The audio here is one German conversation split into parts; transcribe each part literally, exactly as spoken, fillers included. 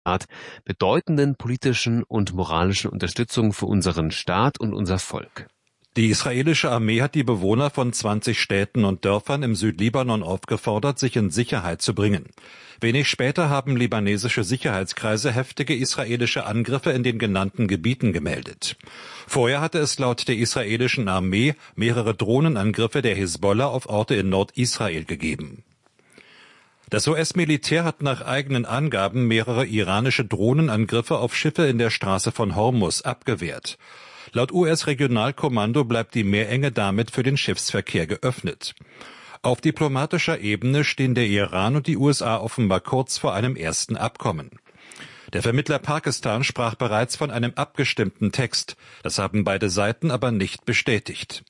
bedeutenden politischen und moralischen Unterstützung für unseren Staat und unser Volk. Die israelische Armee hat die Bewohner von zwanzig Städten und Dörfern im Südlibanon aufgefordert, sich in Sicherheit zu bringen. Wenig später haben libanesische Sicherheitskreise heftige israelische Angriffe in den genannten Gebieten gemeldet. Vorher hatte es laut der israelischen Armee mehrere Drohnenangriffe der Hisbollah auf Orte in Nordisrael gegeben. Das U S-Militär hat nach eigenen Angaben mehrere iranische Drohnenangriffe auf Schiffe in der Straße von Hormuz abgewehrt. Laut U S-Regionalkommando bleibt die Meerenge damit für den Schiffsverkehr geöffnet. Auf diplomatischer Ebene stehen der Iran und die U S A offenbar kurz vor einem ersten Abkommen. Der Vermittler Pakistan sprach bereits von einem abgestimmten Text. Das haben beide Seiten aber nicht bestätigt.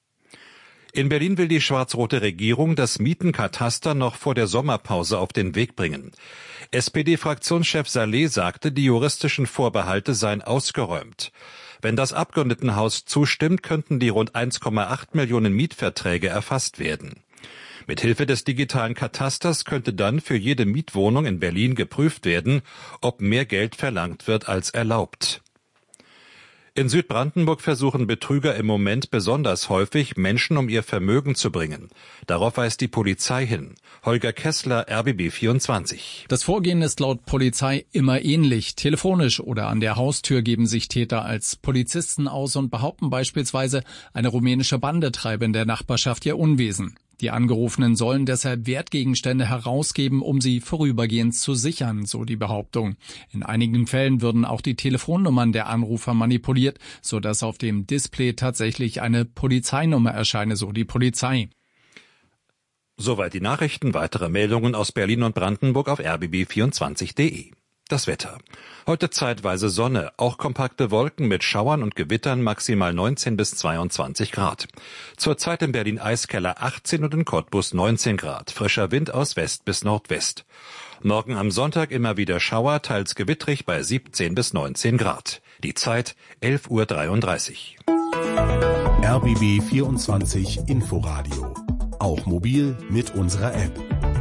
In Berlin will die schwarz-rote Regierung das Mietenkataster noch vor der Sommerpause auf den Weg bringen. S P D-Fraktionschef Saleh sagte, die juristischen Vorbehalte seien ausgeräumt. Wenn das Abgeordnetenhaus zustimmt, könnten die rund eins Komma acht Millionen Mietverträge erfasst werden. Mithilfe des digitalen Katasters könnte dann für jede Mietwohnung in Berlin geprüft werden, ob mehr Geld verlangt wird als erlaubt. In Südbrandenburg versuchen Betrüger im Moment besonders häufig, Menschen um ihr Vermögen zu bringen. Darauf weist die Polizei hin. Holger Kessler, R B B vierundzwanzig. Das Vorgehen ist laut Polizei immer ähnlich. Telefonisch oder an der Haustür geben sich Täter als Polizisten aus und behaupten beispielsweise, eine rumänische Bande treibe in der Nachbarschaft ihr Unwesen. Die Angerufenen sollen deshalb Wertgegenstände herausgeben, um sie vorübergehend zu sichern, so die Behauptung. In einigen Fällen würden auch die Telefonnummern der Anrufer manipuliert, sodass auf dem Display tatsächlich eine Polizeinummer erscheine, so die Polizei. Soweit die Nachrichten. Weitere Meldungen aus Berlin und Brandenburg auf r b b vierundzwanzig punkt de. Das Wetter. Heute zeitweise Sonne, auch kompakte Wolken mit Schauern und Gewittern, maximal neunzehn bis zweiundzwanzig Grad. Zurzeit in Berlin Eiskeller achtzehn und in Cottbus neunzehn Grad. Frischer Wind aus West bis Nordwest. Morgen am Sonntag immer wieder Schauer, teils gewittrig bei siebzehn bis neunzehn Grad. Die Zeit elf Uhr dreiunddreißig. R B B vierundzwanzig Inforadio. Auch mobil mit unserer App.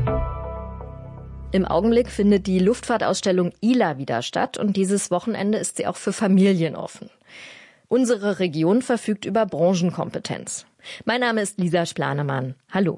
Im Augenblick findet die Luftfahrtausstellung I L A wieder statt und dieses Wochenende ist sie auch für Familien offen. Unsere Region verfügt über Branchenkompetenz. Mein Name ist Lisa Splanemann. Hallo.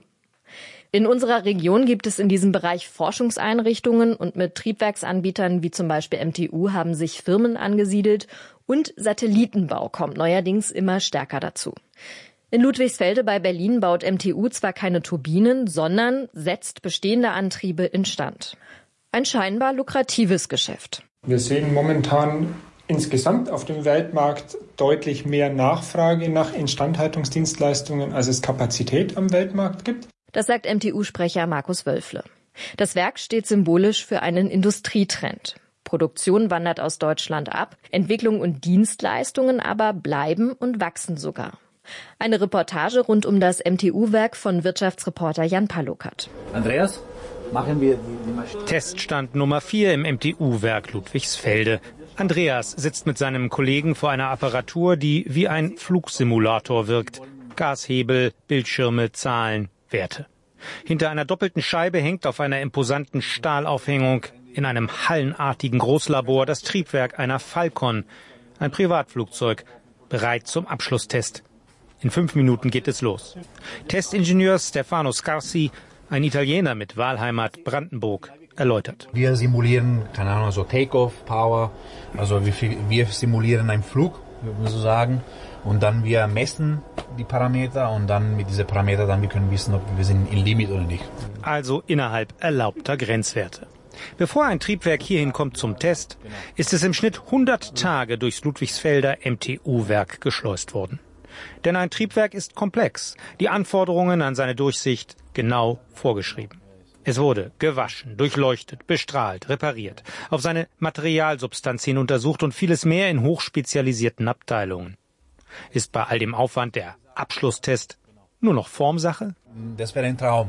In unserer Region gibt es in diesem Bereich Forschungseinrichtungen und mit Triebwerksanbietern wie zum Beispiel M T U haben sich Firmen angesiedelt und Satellitenbau kommt neuerdings immer stärker dazu. In Ludwigsfelde bei Berlin baut M T U zwar keine Turbinen, sondern setzt bestehende Antriebe instand. Ein scheinbar lukratives Geschäft. Wir sehen momentan insgesamt auf dem Weltmarkt deutlich mehr Nachfrage nach Instandhaltungsdienstleistungen, als es Kapazität am Weltmarkt gibt. Das sagt M T U-Sprecher Markus Wölfle. Das Werk steht symbolisch für einen Industrietrend. Produktion wandert aus Deutschland ab, Entwicklung und Dienstleistungen aber bleiben und wachsen sogar. Eine Reportage rund um das M T U-Werk von Wirtschaftsreporter Jan Palukat. Andreas, machen wir die Maschine. Teststand Nummer vier im M T U-Werk Ludwigsfelde. Andreas sitzt mit seinem Kollegen vor einer Apparatur, die wie ein Flugsimulator wirkt. Gashebel, Bildschirme, Zahlen, Werte. Hinter einer doppelten Scheibe hängt auf einer imposanten Stahlaufhängung in einem hallenartigen Großlabor das Triebwerk einer Falcon, ein Privatflugzeug, bereit zum Abschlusstest. In fünf Minuten geht es los. Testingenieur Stefano Scarsi, ein Italiener mit Wahlheimat Brandenburg, erläutert. Wir simulieren, keine Ahnung, so Take-off, Power, also wir, wir simulieren einen Flug, würde man so sagen, und dann wir messen die Parameter und dann mit diesen Parametern dann wir können wissen, ob wir sind im Limit oder nicht. Also innerhalb erlaubter Grenzwerte. Bevor ein Triebwerk hierhin kommt zum Test, ist es im Schnitt hundert Tage durchs Ludwigsfelder M T U-Werk geschleust worden. Denn ein Triebwerk ist komplex, die Anforderungen an seine Durchsicht genau vorgeschrieben. Es wurde gewaschen, durchleuchtet, bestrahlt, repariert, auf seine Materialsubstanz hin untersucht und vieles mehr in hochspezialisierten Abteilungen. Ist bei all dem Aufwand der Abschlusstest nur noch Formsache? Das wäre ein Traum.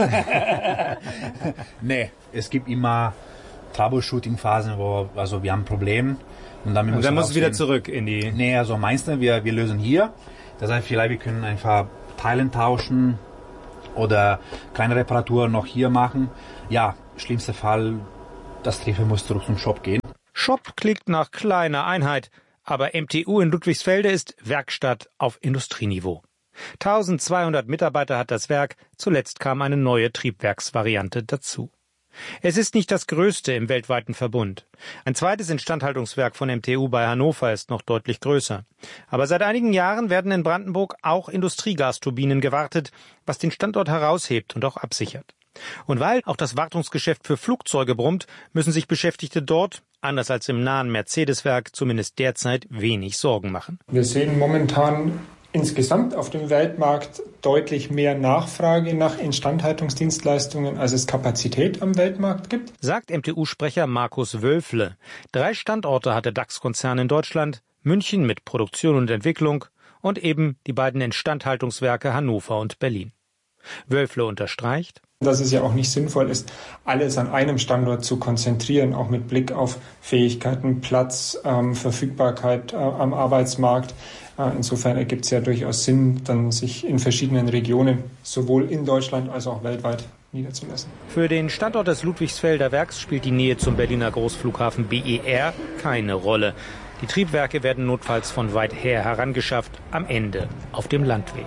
Nee, es gibt immer Troubleshooting-Phasen, wo also wir haben ein Problem. Und dann, und dann muss es wieder zurück in die... Nee, also meistens, wir, wir lösen hier. Das heißt, vielleicht wir können einfach Teilen tauschen oder kleine Reparaturen noch hier machen. Ja, schlimmster Fall Das Triebwerk muss zurück zum Shop gehen. Shop klingt nach kleiner Einheit, aber M T U in Ludwigsfelde ist Werkstatt auf Industrieniveau. eintausendzweihundert Mitarbeiter hat das Werk, zuletzt kam eine neue Triebwerksvariante dazu. Es ist nicht das größte im weltweiten Verbund. Ein zweites Instandhaltungswerk von M T U bei Hannover ist noch deutlich größer. Aber seit einigen Jahren werden in Brandenburg auch Industriegasturbinen gewartet, was den Standort heraushebt und auch absichert. Und weil auch das Wartungsgeschäft für Flugzeuge brummt, müssen sich Beschäftigte dort, anders als im nahen Mercedes-Werk, zumindest derzeit wenig Sorgen machen. Wir sehen momentan insgesamt auf dem Weltmarkt deutlich mehr Nachfrage nach Instandhaltungsdienstleistungen, als es Kapazität am Weltmarkt gibt, sagt M T U-Sprecher Markus Wölfle. Drei Standorte hat der DAX-Konzern in Deutschland, München mit Produktion und Entwicklung und eben die beiden Instandhaltungswerke Hannover und Berlin. Wölfle unterstreicht, dass es ja auch nicht sinnvoll ist, alles an einem Standort zu konzentrieren, auch mit Blick auf Fähigkeiten, Platz, ähm, Verfügbarkeit äh, am Arbeitsmarkt. Äh, insofern ergibt es ja durchaus Sinn, dann sich in verschiedenen Regionen, sowohl in Deutschland als auch weltweit, niederzulassen. Für den Standort des Ludwigsfelder Werks spielt die Nähe zum Berliner Großflughafen B E R keine Rolle. Die Triebwerke werden notfalls von weit her herangeschafft, am Ende auf dem Landweg.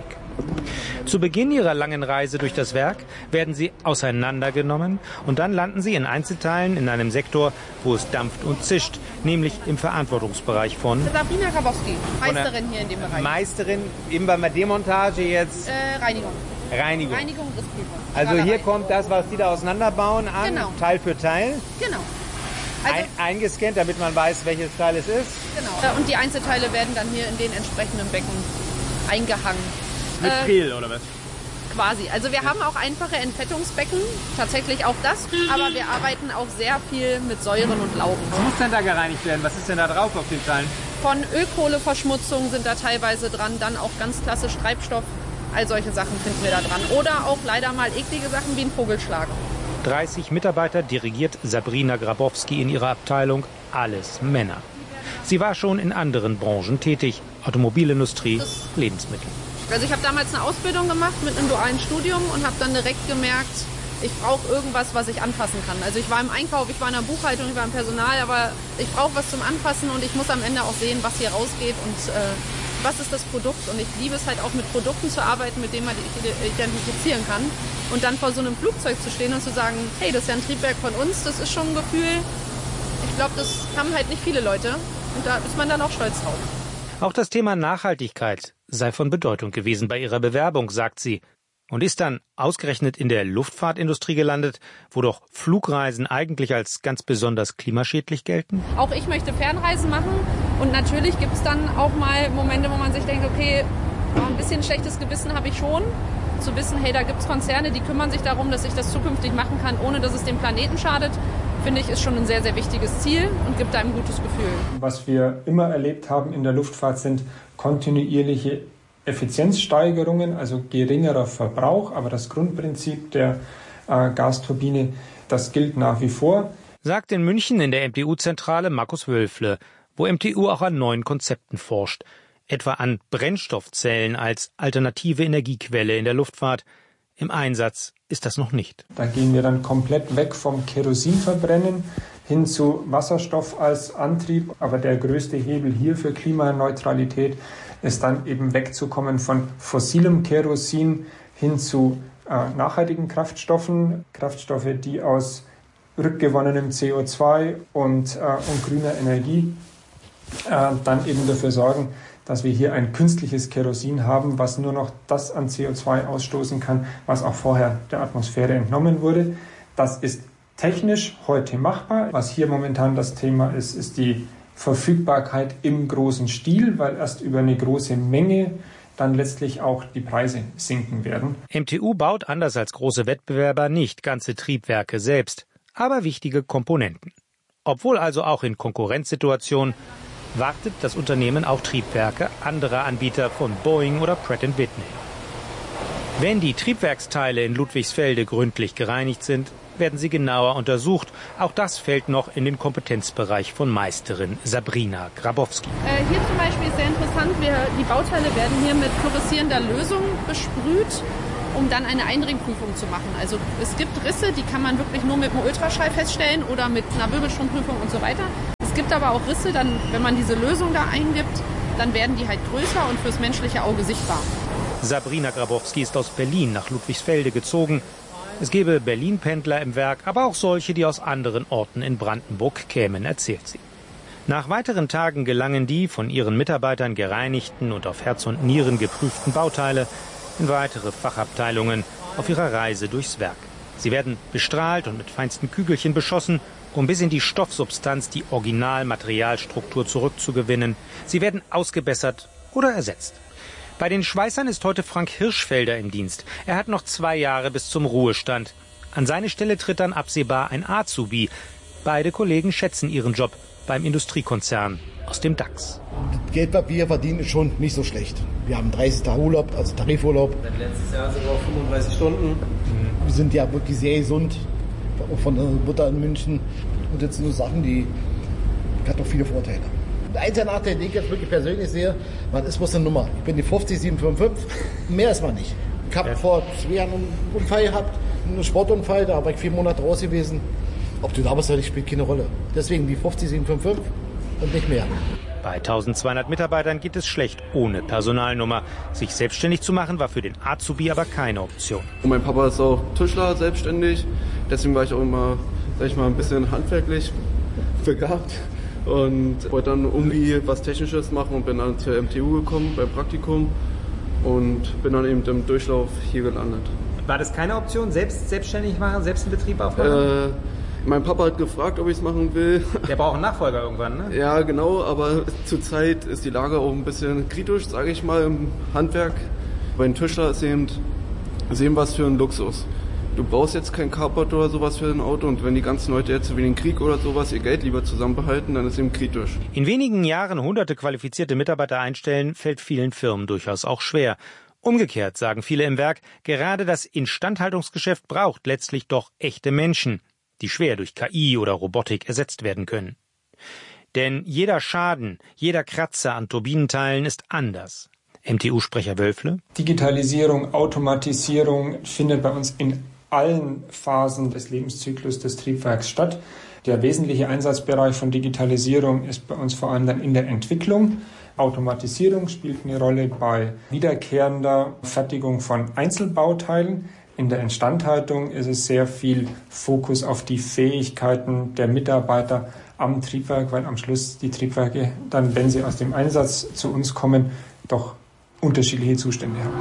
Zu Beginn ihrer langen Reise durch das Werk werden sie auseinandergenommen und dann landen sie in Einzelteilen in einem Sektor, wo es dampft und zischt, nämlich im Verantwortungsbereich von Sabrina Grabowski, Meisterin hier in dem Bereich. Meisterin eben bei der Demontage jetzt? Äh, Reinigung. Reinigung. Reinigung, Rissprüfung. Also hier kommt das, was die da auseinanderbauen, an, genau. Teil für Teil. Genau. Also Ein, eingescannt, damit man weiß, welches Teil es ist. Genau. Und die Einzelteile werden dann hier in den entsprechenden Becken eingehangen. Mit äh, Priel oder was? Quasi. Also wir haben auch einfache Entfettungsbecken, tatsächlich auch das, aber wir arbeiten auch sehr viel mit Säuren und Laugen. Was muss denn da gereinigt werden? Was ist denn da drauf auf den Teilen? Von Ölkohleverschmutzung sind da teilweise dran, dann auch ganz klassisch Treibstoff. All solche Sachen finden wir da dran. Oder auch leider mal eklige Sachen wie ein Vogelschlag. dreißig Mitarbeiter dirigiert Sabrina Grabowski in ihrer Abteilung, alles Männer. Sie war schon in anderen Branchen tätig, Automobilindustrie, Lebensmittel. Also ich habe damals eine Ausbildung gemacht mit einem dualen Studium und habe dann direkt gemerkt, ich brauche irgendwas, was ich anfassen kann. Also ich war im Einkauf, ich war in der Buchhaltung, ich war im Personal, aber ich brauche was zum Anfassen und ich muss am Ende auch sehen, was hier rausgeht und äh, was ist das Produkt. Und ich liebe es halt auch mit Produkten zu arbeiten, mit denen man identifizieren kann. Und dann vor so einem Flugzeug zu stehen und zu sagen, hey, das ist ja ein Triebwerk von uns, das ist schon ein Gefühl. Ich glaube, das haben halt nicht viele Leute und da ist man dann auch stolz drauf. Auch das Thema Nachhaltigkeit sei von Bedeutung gewesen bei ihrer Bewerbung, sagt sie. Und ist dann ausgerechnet in der Luftfahrtindustrie gelandet, wo doch Flugreisen eigentlich als ganz besonders klimaschädlich gelten? Auch ich möchte Fernreisen machen und natürlich gibt es dann auch mal Momente, wo man sich denkt, okay, ein bisschen schlechtes Gewissen habe ich schon. Zu wissen, hey, da gibt es Konzerne, die kümmern sich darum, dass ich das zukünftig machen kann, ohne dass es dem Planeten schadet, finde ich, ist schon ein sehr, sehr wichtiges Ziel und gibt einem ein gutes Gefühl. Was wir immer erlebt haben in der Luftfahrt sind kontinuierliche Effizienzsteigerungen, also geringerer Verbrauch, aber das Grundprinzip der äh, Gasturbine, das gilt nach wie vor. Sagt in München in der M T U-Zentrale Markus Wölfle, wo M T U auch an neuen Konzepten forscht, etwa an Brennstoffzellen als alternative Energiequelle in der Luftfahrt. Im Einsatz ist das noch nicht. Da gehen wir dann komplett weg vom Kerosinverbrennen hin zu Wasserstoff als Antrieb. Aber der größte Hebel hier für Klimaneutralität ist dann eben wegzukommen von fossilem Kerosin hin zu äh, nachhaltigen Kraftstoffen. Kraftstoffe, die aus rückgewonnenem C O zwei und, äh, und grüner Energie äh, dann eben dafür sorgen, dass wir hier ein künstliches Kerosin haben, was nur noch das an C O zwei ausstoßen kann, was auch vorher der Atmosphäre entnommen wurde. Das ist technisch heute machbar. Was hier momentan das Thema ist, ist die Verfügbarkeit im großen Stil, weil erst über eine große Menge dann letztlich auch die Preise sinken werden. M T U baut anders als große Wettbewerber nicht ganze Triebwerke selbst, aber wichtige Komponenten. Obwohl also auch in Konkurrenzsituationen wartet das Unternehmen auch Triebwerke anderer Anbieter von Boeing oder Pratt and Whitney. Wenn die Triebwerksteile in Ludwigsfelde gründlich gereinigt sind, werden sie genauer untersucht. Auch das fällt noch in den Kompetenzbereich von Meisterin Sabrina Grabowski. Äh, hier zum Beispiel ist sehr interessant, wir, die Bauteile werden hier mit fluoreszierender Lösung besprüht. um dann eine Einringprüfung zu machen. Also es gibt Risse, die kann man wirklich nur mit einem Ultraschall feststellen oder mit einer Wirbelstromprüfung und so weiter. Es gibt aber auch Risse, dann, wenn man diese Lösung da eingibt, dann werden die halt größer und fürs menschliche Auge sichtbar. Sabrina Grabowski ist aus Berlin nach Ludwigsfelde gezogen. Es gebe Berlin-Pendler im Werk, aber auch solche, die aus anderen Orten in Brandenburg kämen, erzählt sie. Nach weiteren Tagen gelangen die von ihren Mitarbeitern gereinigten und auf Herz und Nieren geprüften Bauteile in weitere Fachabteilungen auf ihrer Reise durchs Werk. Sie werden bestrahlt und mit feinsten Kügelchen beschossen, um bis in die Stoffsubstanz die Originalmaterialstruktur zurückzugewinnen. Sie werden ausgebessert oder ersetzt. Bei den Schweißern ist heute Frank Hirschfelder im Dienst. Er hat noch zwei Jahre bis zum Ruhestand. An seine Stelle tritt dann absehbar ein Azubi. Beide Kollegen schätzen ihren Job beim Industriekonzern aus dem DAX. Das Geld, was wir verdienen, ist schon nicht so schlecht. Wir haben dreißig Tage Urlaub, also Tarifurlaub. Letztes Jahr sind wir auf fünfunddreißig Stunden. Wir sind ja wirklich sehr gesund, auch von der Mutter in München. Und das sind so Sachen, die hat doch viele Vorteile. Der einzige Nachteil, den ich jetzt wirklich persönlich sehe, man ist bloß eine Nummer. Ich bin die fünfzig sieben fünf fünf, mehr ist man nicht. Ich habe ja. vor zwei Jahren einen Unfall gehabt, einen Sportunfall, da war ich vier Monate raus gewesen. Ob du da bist oder nicht, spielt keine Rolle. Deswegen die fünfzig sieben fünf fünf und nicht mehr. Bei eintausendzweihundert Mitarbeitern geht es schlecht ohne Personalnummer. Sich selbstständig zu machen, war für den Azubi aber keine Option. Und mein Papa ist auch Tischler, selbstständig. Deswegen war ich auch immer, sag ich mal, ein bisschen handwerklich begabt. Und wollte dann irgendwie was Technisches machen und bin dann zur M T U gekommen beim Praktikum. Und bin dann eben im Durchlauf hier gelandet. War das keine Option, selbst selbstständig machen, selbst einen Betrieb aufmachen? Äh, Mein Papa hat gefragt, ob ich es machen will. Der braucht einen Nachfolger irgendwann, ne? Ja, genau, aber zurzeit ist die Lage auch ein bisschen kritisch, sage ich mal, im Handwerk. Bei einem Tischler ist eben, ist eben was für ein Luxus. Du brauchst jetzt kein Carport oder sowas für ein Auto und wenn die ganzen Leute jetzt wie den Krieg oder sowas ihr Geld lieber zusammenbehalten, dann ist es eben kritisch. In wenigen Jahren hunderte qualifizierte Mitarbeiter einstellen, fällt vielen Firmen durchaus auch schwer. Umgekehrt sagen viele im Werk, gerade das Instandhaltungsgeschäft braucht letztlich doch echte Menschen, die schwer durch K I oder Robotik ersetzt werden können. Denn jeder Schaden, jeder Kratzer an Turbinenteilen ist anders. M T U-Sprecher Wölfle: Digitalisierung, Automatisierung findet bei uns in allen Phasen des Lebenszyklus des Triebwerks statt. Der wesentliche Einsatzbereich von Digitalisierung ist bei uns vor allem dann in der Entwicklung. Automatisierung spielt eine Rolle bei wiederkehrender Fertigung von Einzelbauteilen. In der Instandhaltung ist es sehr viel Fokus auf die Fähigkeiten der Mitarbeiter am Triebwerk, weil am Schluss die Triebwerke dann, wenn sie aus dem Einsatz zu uns kommen, doch unterschiedliche Zustände haben.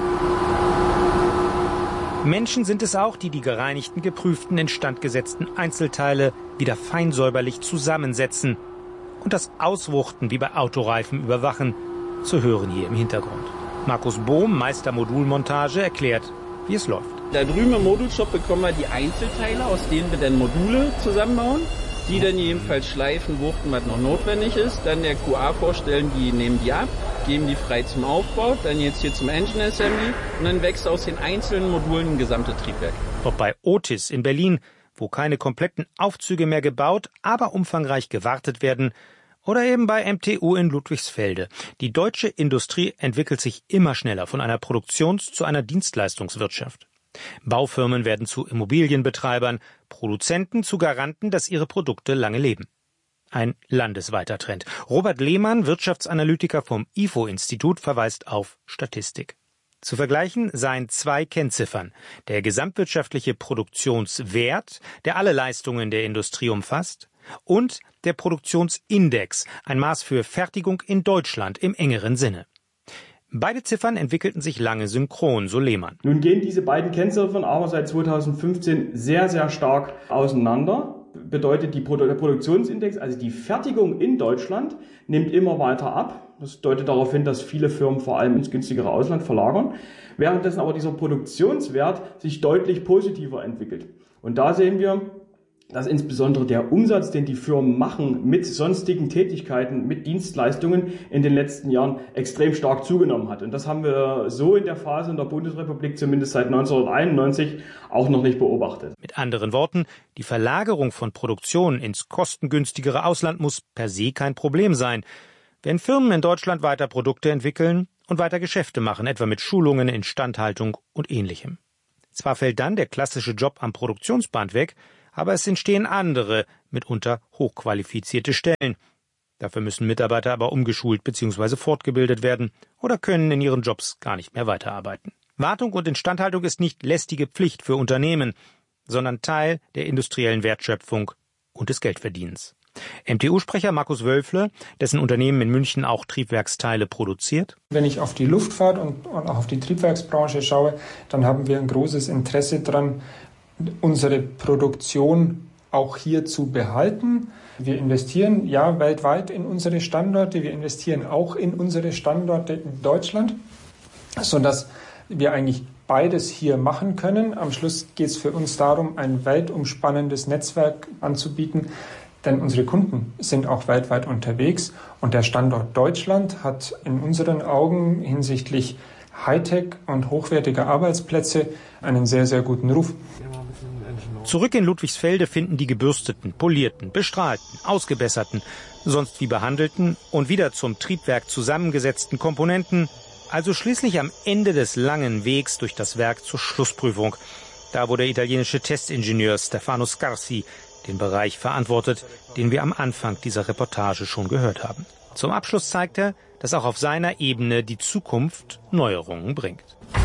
Menschen sind es auch, die die gereinigten, geprüften, instandgesetzten Einzelteile wieder fein säuberlich zusammensetzen und das Auswuchten wie bei Autoreifen überwachen, zu hören hier im Hintergrund. Markus Bohm, Meister Modulmontage, erklärt, wie es läuft. Da drüben im Modulshop bekommen wir die Einzelteile, aus denen wir dann Module zusammenbauen. Die dann jedenfalls schleifen, wuchten, was noch notwendig ist. Dann der Q A vorstellen, die nehmen die ab, geben die frei zum Aufbau. Dann jetzt hier zum Engine Assembly. Und dann wächst aus den einzelnen Modulen ein gesamtes Triebwerk. Ob bei Otis in Berlin, wo keine kompletten Aufzüge mehr gebaut, aber umfangreich gewartet werden, oder eben bei M T U in Ludwigsfelde. Die deutsche Industrie entwickelt sich immer schneller von einer Produktions- zu einer Dienstleistungswirtschaft. Baufirmen werden zu Immobilienbetreibern, Produzenten zu Garanten, dass ihre Produkte lange leben. Ein landesweiter Trend. Robert Lehmann, Wirtschaftsanalytiker vom I F O-Institut, verweist auf Statistik. Zu vergleichen seien zwei Kennziffern: der gesamtwirtschaftliche Produktionswert, der alle Leistungen der Industrie umfasst, und der Produktionsindex, ein Maß für Fertigung in Deutschland im engeren Sinne. Beide Ziffern entwickelten sich lange synchron, so Lehmann. Nun gehen diese beiden Kennziffern aber seit zweitausendfünfzehn sehr, sehr stark auseinander. Bedeutet, die Produ- der Produktionsindex, also die Fertigung in Deutschland, nimmt immer weiter ab. Das deutet darauf hin, dass viele Firmen vor allem ins günstigere Ausland verlagern. Währenddessen aber dieser Produktionswert sich deutlich positiver entwickelt. Und da sehen wir, dass insbesondere der Umsatz, den die Firmen machen mit sonstigen Tätigkeiten, mit Dienstleistungen in den letzten Jahren extrem stark zugenommen hat. Und das haben wir so in der Phase in der Bundesrepublik zumindest seit neunzehnhunderteinundneunzig auch noch nicht beobachtet. Mit anderen Worten, die Verlagerung von Produktion ins kostengünstigere Ausland muss per se kein Problem sein. Wenn Firmen in Deutschland weiter Produkte entwickeln und weiter Geschäfte machen, etwa mit Schulungen, Instandhaltung und Ähnlichem. Zwar fällt dann der klassische Job am Produktionsband weg, aber es entstehen andere, mitunter hochqualifizierte Stellen. Dafür müssen Mitarbeiter aber umgeschult bzw. fortgebildet werden oder können in ihren Jobs gar nicht mehr weiterarbeiten. Wartung und Instandhaltung ist nicht lästige Pflicht für Unternehmen, sondern Teil der industriellen Wertschöpfung und des Geldverdienens. M T U-Sprecher Markus Wölfle, dessen Unternehmen in München auch Triebwerksteile produziert. Wenn ich auf die Luftfahrt und, und auch auf die Triebwerksbranche schaue, dann haben wir ein großes Interesse daran, unsere Produktion auch hier zu behalten. Wir investieren ja weltweit in unsere Standorte, wir investieren auch in unsere Standorte in Deutschland, sodass wir eigentlich beides hier machen können. Am Schluss geht es für uns darum, ein weltumspannendes Netzwerk anzubieten, denn unsere Kunden sind auch weltweit unterwegs und der Standort Deutschland hat in unseren Augen hinsichtlich Hightech und hochwertiger Arbeitsplätze einen sehr, sehr guten Ruf. Zurück in Ludwigsfelde finden die gebürsteten, polierten, bestrahlten, ausgebesserten, sonst wie behandelten und wieder zum Triebwerk zusammengesetzten Komponenten, also schließlich am Ende des langen Wegs durch das Werk zur Schlussprüfung, da wo der italienische Testingenieur Stefano Scarsi den Bereich verantwortet, den wir am Anfang dieser Reportage schon gehört haben. Zum Abschluss zeigt er, dass auch auf seiner Ebene die Zukunft Neuerungen bringt.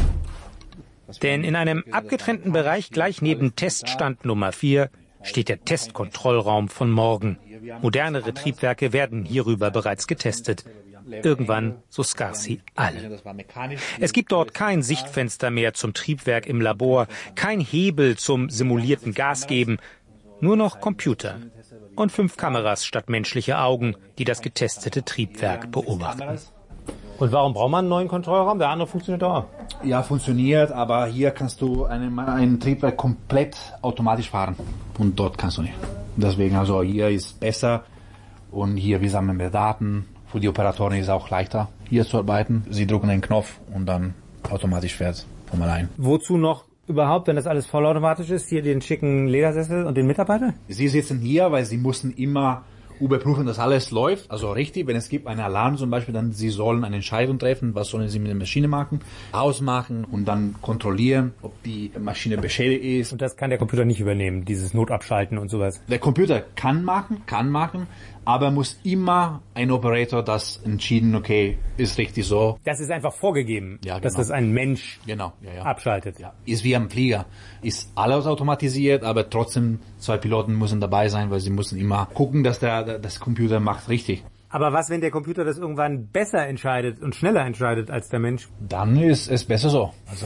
Denn in einem abgetrennten Bereich gleich neben Teststand Nummer vier steht der Testkontrollraum von morgen. Modernere Triebwerke werden hierüber bereits getestet. Irgendwann, so Scarsi, alle. Es gibt dort kein Sichtfenster mehr zum Triebwerk im Labor, kein Hebel zum simulierten Gasgeben, nur noch Computer und fünf Kameras statt menschlicher Augen, die das getestete Triebwerk beobachten. Und warum braucht man einen neuen Kontrollraum? Der andere funktioniert auch. Ja, funktioniert, aber hier kannst du einen, ein Triebwerk komplett automatisch fahren und dort kannst du nicht. Deswegen, also hier ist besser und hier, wir sammeln mehr Daten. Für die Operatoren ist es auch leichter, hier zu arbeiten. Sie drücken den Knopf und dann automatisch fährt es von allein. Wozu noch überhaupt, wenn das alles vollautomatisch ist, hier den schicken Ledersessel und den Mitarbeiter? Sie sitzen hier, weil sie mussten immer überprüfen, dass alles läuft, also richtig. Wenn es gibt einen Alarm zum Beispiel, dann sie sollen eine Entscheidung treffen, was sollen sie mit der Maschine machen, ausmachen und dann kontrollieren, ob die Maschine beschädigt ist. Und das kann der Computer nicht übernehmen, dieses Notabschalten und sowas? Der Computer kann machen, kann machen, aber muss immer ein Operator das entschieden, okay, ist richtig so. Das ist einfach vorgegeben, ja, genau, dass das ein Mensch genau, ja, ja. abschaltet. Ja. Ist wie am Flieger. Ist alles automatisiert, aber trotzdem zwei Piloten müssen dabei sein, weil sie müssen immer gucken, dass der das Computer macht richtig. Aber was, wenn der Computer das irgendwann besser entscheidet und schneller entscheidet als der Mensch? Dann ist es besser so. Also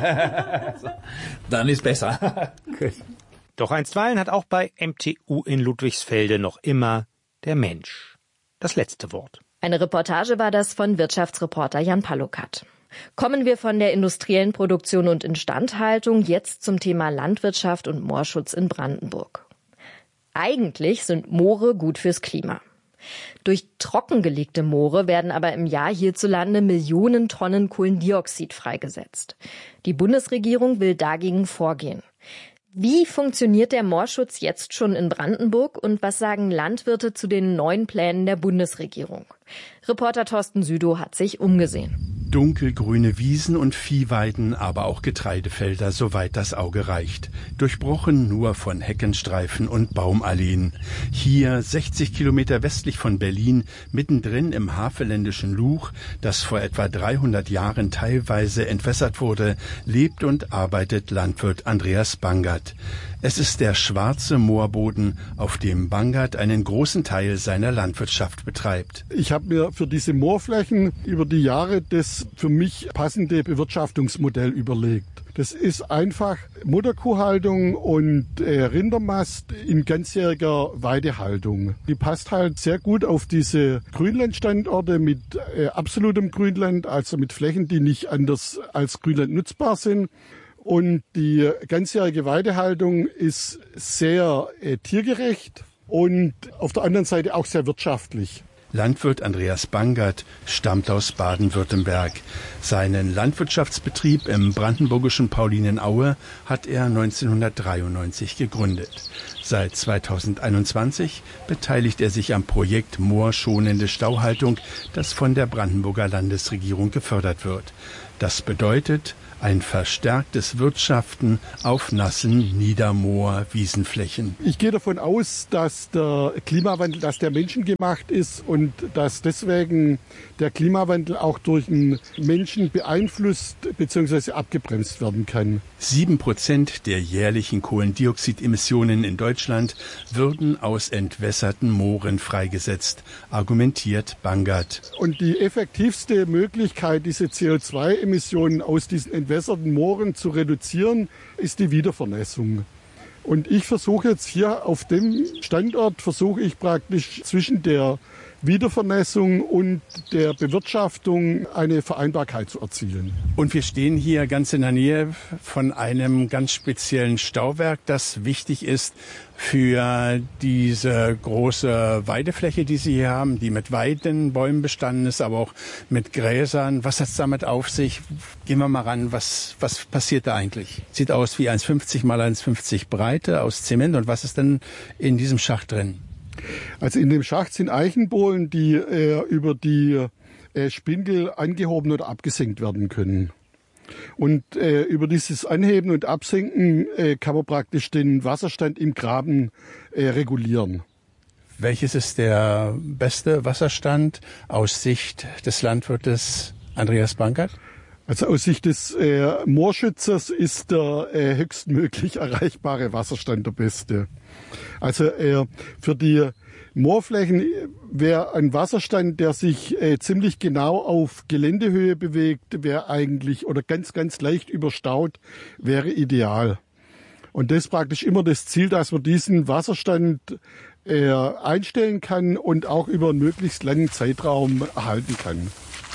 dann ist besser. Gut. Doch einstweilen hat auch bei M T U in Ludwigsfelde noch immer der Mensch das letzte Wort. Eine Reportage war das von Wirtschaftsreporter Jan Palukat. Kommen wir von der industriellen Produktion und Instandhaltung jetzt zum Thema Landwirtschaft und Moorschutz in Brandenburg. Eigentlich sind Moore gut fürs Klima. Durch trockengelegte Moore werden aber im Jahr hierzulande Millionen Tonnen Kohlendioxid freigesetzt. Die Bundesregierung will dagegen vorgehen. Wie funktioniert der Moorschutz jetzt schon in Brandenburg und was sagen Landwirte zu den neuen Plänen der Bundesregierung? Reporter Thorsten Südow hat sich umgesehen. Dunkelgrüne Wiesen und Viehweiden, aber auch Getreidefelder, soweit das Auge reicht. Durchbrochen nur von Heckenstreifen und Baumalleen. Hier, sechzig Kilometer westlich von Berlin, mittendrin im havelländischen Luch, das vor etwa dreihundert Jahren teilweise entwässert wurde, lebt und arbeitet Landwirt Andreas Bangert. Es ist der schwarze Moorboden, auf dem Bangert einen großen Teil seiner Landwirtschaft betreibt. Ich habe mir für diese Moorflächen über die Jahre das für mich passende Bewirtschaftungsmodell überlegt. Das ist einfach Mutterkuhhaltung und äh, Rindermast in ganzjähriger Weidehaltung. Die passt halt sehr gut auf diese Grünlandstandorte mit äh, absolutem Grünland, also mit Flächen, die nicht anders als Grünland nutzbar sind. Und die ganzjährige Weidehaltung ist sehr äh, tiergerecht und auf der anderen Seite auch sehr wirtschaftlich. Landwirt Andreas Bangert stammt aus Baden-Württemberg. Seinen Landwirtschaftsbetrieb im brandenburgischen Paulinenaue hat er neunzehnhundertdreiundneunzig gegründet. Seit zweitausendeinundzwanzig beteiligt er sich am Projekt Moorschonende Stauhaltung, das von der Brandenburger Landesregierung gefördert wird. Das bedeutet ein verstärktes Wirtschaften auf nassen Niedermoor-Wiesenflächen. Ich gehe davon aus, dass der Klimawandel, dass der menschengemacht ist und dass deswegen der Klimawandel auch durch den Menschen beeinflusst bzw. abgebremst werden kann. Sieben Prozent der jährlichen Kohlendioxidemissionen in Deutschland würden aus entwässerten Mooren freigesetzt, argumentiert Bangert. Und die effektivste Möglichkeit, diese C O zwei Emissionen aus diesen entwässerten Mooren zu reduzieren, ist die Wiedervernässung. Und ich versuche jetzt hier auf dem Standort, versuche ich praktisch zwischen der Wiedervernässung und der Bewirtschaftung eine Vereinbarkeit zu erzielen. Und wir stehen hier ganz in der Nähe von einem ganz speziellen Stauwerk, das wichtig ist für diese große Weidefläche, die Sie hier haben, die mit Weidenbäumen bestanden ist, aber auch mit Gräsern. Was hat es damit auf sich? Gehen wir mal ran. Was, was passiert da eigentlich? Sieht aus wie eins Komma fünfzig mal eins Komma fünfzig Breite aus Zement. Und was ist denn in diesem Schacht drin? Also in dem Schacht sind Eichenbohlen, die äh, über die äh, Spindel angehoben oder abgesenkt werden können. Und äh, über dieses Anheben und Absenken äh, kann man praktisch den Wasserstand im Graben äh, regulieren. Welches ist der beste Wasserstand aus Sicht des Landwirtes Andreas Bangert? Also aus Sicht des äh, Moorschützers ist der äh, höchstmöglich erreichbare Wasserstand der beste. Also äh, für die Moorflächen wäre ein Wasserstand, der sich äh, ziemlich genau auf Geländehöhe bewegt, wäre eigentlich oder ganz, ganz leicht überstaut, wäre ideal. Und das ist praktisch immer das Ziel, dass man diesen Wasserstand äh, einstellen kann und auch über einen möglichst langen Zeitraum erhalten kann.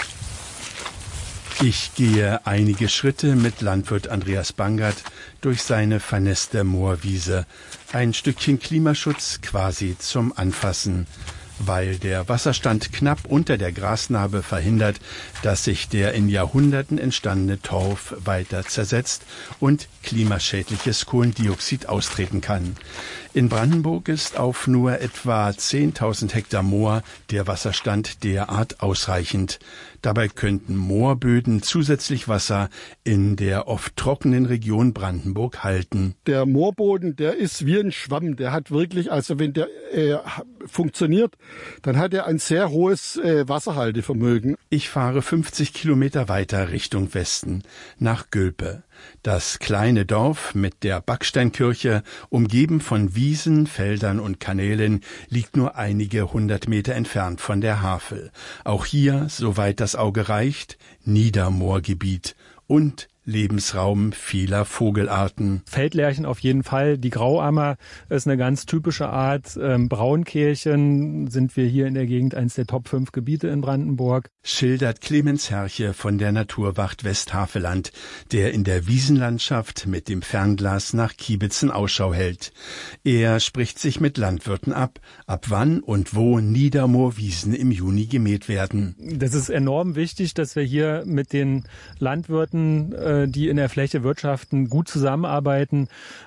Ich gehe einige Schritte mit Landwirt Andreas Bangert durch seine vernässte Moorwiese. Ein Stückchen Klimaschutz quasi zum Anfassen, weil der Wasserstand knapp unter der Grasnarbe verhindert, dass sich der in Jahrhunderten entstandene Torf weiter zersetzt und klimaschädliches Kohlendioxid austreten kann. In Brandenburg ist auf nur etwa zehntausend Hektar Moor der Wasserstand derart ausreichend. Dabei könnten Moorböden zusätzlich Wasser in der oft trockenen Region Brandenburg halten. Der Moorboden, der ist wie ein Schwamm. Der hat wirklich, also wenn der äh, funktioniert, dann hat er ein sehr hohes äh, Wasserhaltevermögen. Ich fahre fünfzig Kilometer weiter Richtung Westen, nach Gülpe. Das kleine Dorf mit der Backsteinkirche, umgeben von Wiesen, Feldern und Kanälen, liegt nur einige hundert Meter entfernt von der Havel. Auch hier, soweit das Auge reicht, Niedermoorgebiet und Lebensraum vieler Vogelarten. Feldlerchen auf jeden Fall. Die Grauammer ist eine ganz typische Art. Ähm, Braunkehlchen sind wir hier in der Gegend eines der Top fünf Gebiete in Brandenburg. Schildert Clemens Herche von der Naturwacht Westhaveland, der in der Wiesenlandschaft mit dem Fernglas nach Kiebitzen Ausschau hält. Er spricht sich mit Landwirten ab, ab wann und wo Niedermoorwiesen im Juni gemäht werden. Das ist enorm wichtig, dass wir hier mit den Landwirten, die in der Fläche wirtschaften, gut zusammenarbeiten,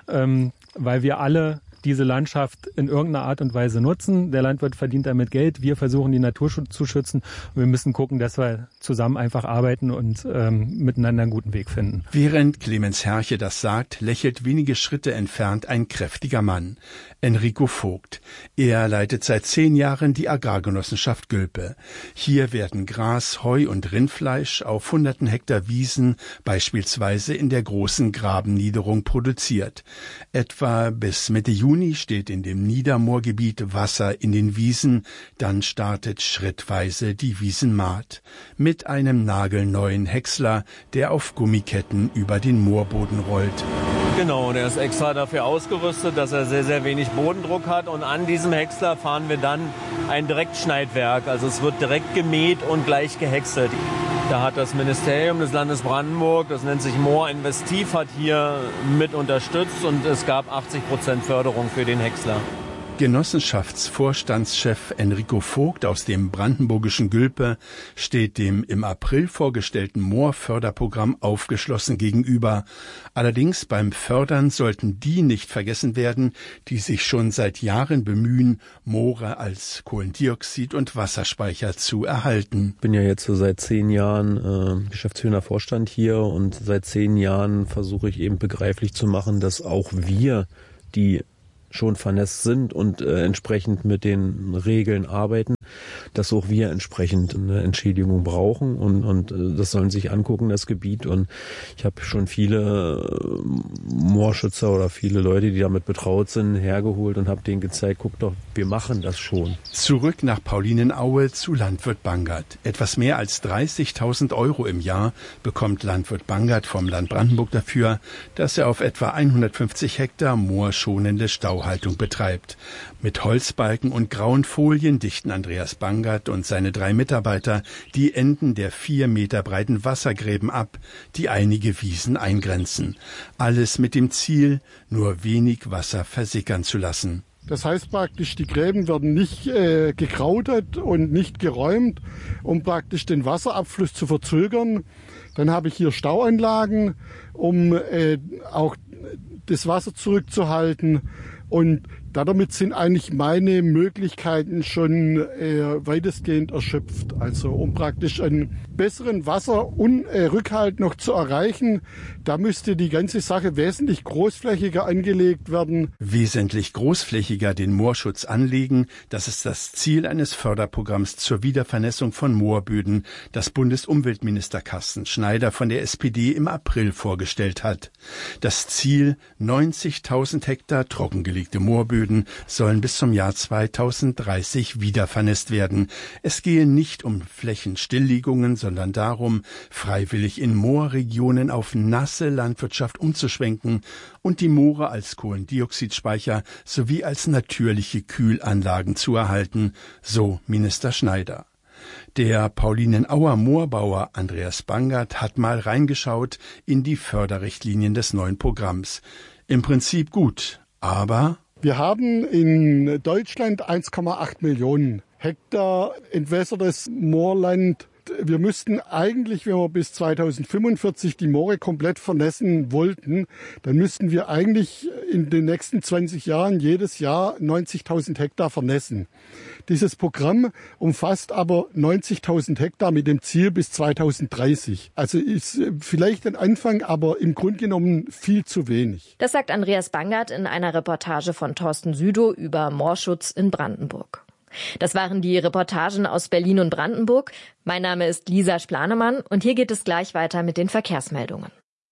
weil wir alle diese Landschaft in irgendeiner Art und Weise nutzen. Der Landwirt verdient damit Geld, wir versuchen die Natur zu schützen und wir müssen gucken, dass wir zusammen einfach arbeiten und ähm, miteinander einen guten Weg finden. Während Clemens Herche das sagt, lächelt wenige Schritte entfernt ein kräftiger Mann, Enrico Vogt. Er leitet seit zehn Jahren die Agrargenossenschaft Gülpe. Hier werden Gras, Heu und Rindfleisch auf hunderten Hektar Wiesen, beispielsweise in der großen Grabenniederung, produziert. Etwa bis Mitte Juni steht in dem Niedermoorgebiet Wasser in den Wiesen, dann startet schrittweise die Wiesenmaat. Mit einem nagelneuen Häcksler, der auf Gummiketten über den Moorboden rollt. Genau, der ist extra dafür ausgerüstet, dass er sehr, sehr wenig Bodendruck hat. Und an diesem Häcksler fahren wir dann ein Direktschneidwerk. Also es wird direkt gemäht und gleich gehäckselt. Da hat das Ministerium des Landes Brandenburg, das nennt sich Moor Investiv, hat hier mit unterstützt und es gab achtzig Prozent Förderung für den Häcksler. Genossenschaftsvorstandschef Enrico Vogt aus dem brandenburgischen Gülpe steht dem im April vorgestellten Moorförderprogramm aufgeschlossen gegenüber. Allerdings beim Fördern sollten die nicht vergessen werden, die sich schon seit Jahren bemühen, Moore als Kohlendioxid- und Wasserspeicher zu erhalten. Ich bin ja jetzt so seit zehn Jahren äh, geschäftsführender Vorstand hier und seit zehn Jahren versuche ich eben begreiflich zu machen, dass auch wir, die schon vernässt sind und äh, entsprechend mit den Regeln arbeiten, dass auch wir entsprechend eine Entschädigung brauchen und, und äh, das sollen sich angucken, das Gebiet. Und ich habe schon viele äh, Moorschützer oder viele Leute, die damit betraut sind, hergeholt und habe denen gezeigt, guck doch, wir machen das schon. Zurück nach Paulinenaue zu Landwirt Bangert. Etwas mehr als dreißigtausend Euro im Jahr bekommt Landwirt Bangert vom Land Brandenburg dafür, dass er auf etwa hundertfünfzig Hektar moorschonende Stauhaltung betreibt. Mit Holzbalken und grauen Folien dichten Andreas Bangert und seine drei Mitarbeiter die Enden der vier Meter breiten Wassergräben ab, die einige Wiesen eingrenzen. Alles mit dem Ziel, nur wenig Wasser versickern zu lassen. Das heißt praktisch, die Gräben werden nicht äh, gekrautet und nicht geräumt, um praktisch den Wasserabfluss zu verzögern. Dann habe ich hier Stauanlagen, um äh, auch das Wasser zurückzuhalten. Und damit sind eigentlich meine Möglichkeiten schon äh, weitestgehend erschöpft. Also um praktisch einen besseren Wasserrückhalt äh, noch zu erreichen, da müsste die ganze Sache wesentlich großflächiger angelegt werden. Wesentlich großflächiger den Moorschutz anlegen, das ist das Ziel eines Förderprogramms zur Wiedervernässung von Moorböden, das Bundesumweltminister Carsten Schneider von der S P D im April vorgestellt hat. Das Ziel, neunzigtausend Hektar trockengelegte Moorböden sollen bis zum Jahr zweitausenddreißig wiedervernässt werden. Es gehe nicht um Flächenstilllegungen, sondern darum, freiwillig in Moorregionen auf nasse Landwirtschaft umzuschwenken und die Moore als Kohlendioxidspeicher sowie als natürliche Kühlanlagen zu erhalten, so Minister Schneider. Der Paulinenauer Moorbauer Andreas Bangert hat mal reingeschaut in die Förderrichtlinien des neuen Programms. Im Prinzip gut, aber wir haben in Deutschland eins Komma acht Millionen Hektar entwässertes Moorland. Wir müssten eigentlich, wenn wir bis zweitausendfünfundvierzig die Moore komplett vernässen wollten, dann müssten wir eigentlich in den nächsten zwanzig Jahren jedes Jahr neunzigtausend Hektar vernässen. Dieses Programm umfasst aber neunzigtausend Hektar mit dem Ziel bis zweitausenddreißig. Also ist vielleicht ein Anfang, aber im Grunde genommen viel zu wenig. Das sagt Andreas Bangert in einer Reportage von Thorsten Südow über Moorschutz in Brandenburg. Das waren die Reportagen aus Berlin und Brandenburg. Mein Name ist Lisa Splanemann und hier geht es gleich weiter mit den Verkehrsmeldungen.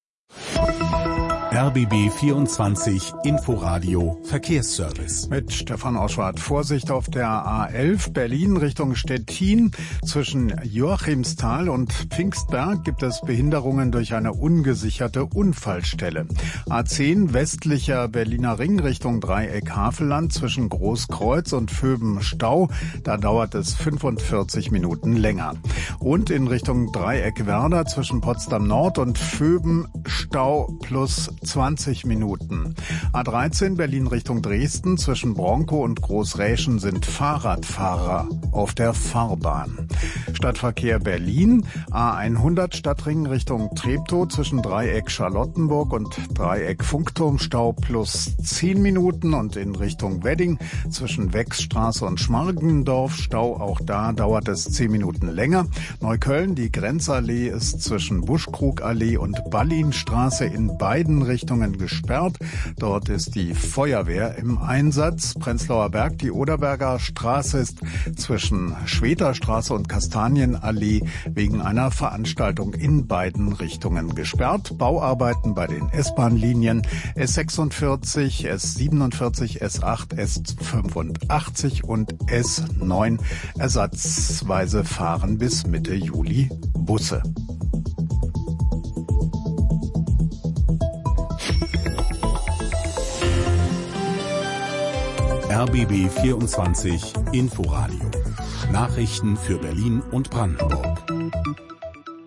R B B vierundzwanzig Inforadio Verkehrsservice. Mit Stefan Oschwart. Vorsicht auf der A elf Berlin Richtung Stettin. Zwischen Joachimsthal und Pfingstberg gibt es Behinderungen durch eine ungesicherte Unfallstelle. A zehn westlicher Berliner Ring Richtung Dreieck Havelland zwischen Großkreuz und Vöben Stau. Da dauert es fünfundvierzig Minuten länger. Und in Richtung Dreieck Werder zwischen Potsdam Nord und Vöben Stau plus zwanzig Minuten. A dreizehn Berlin Richtung Dresden zwischen Bronkow und Großräschen sind Fahrradfahrer auf der Fahrbahn. Stadtverkehr Berlin, A hundert Stadtring Richtung Treptow zwischen Dreieck Charlottenburg und Dreieck Funkturmstau plus zehn Minuten und in Richtung Wedding zwischen Wechsstraße und Schmargendorf Stau, auch da dauert es zehn Minuten länger. Neukölln, die Grenzallee ist zwischen Buschkrugallee und Ballinstraße in beiden Richtungen gesperrt. Dort ist die Feuerwehr im Einsatz. Prenzlauer Berg, die Oderberger Straße ist zwischen Schweterstraße und Kastanienallee wegen einer Veranstaltung in beiden Richtungen gesperrt. Bauarbeiten bei den S-Bahn-Linien S sechsundvierzig, S siebenundvierzig, S acht, S fünfundachtzig und S neun ersatzweise fahren bis Mitte Juli Busse. R B B vierundzwanzig Inforadio. Nachrichten für Berlin und Brandenburg.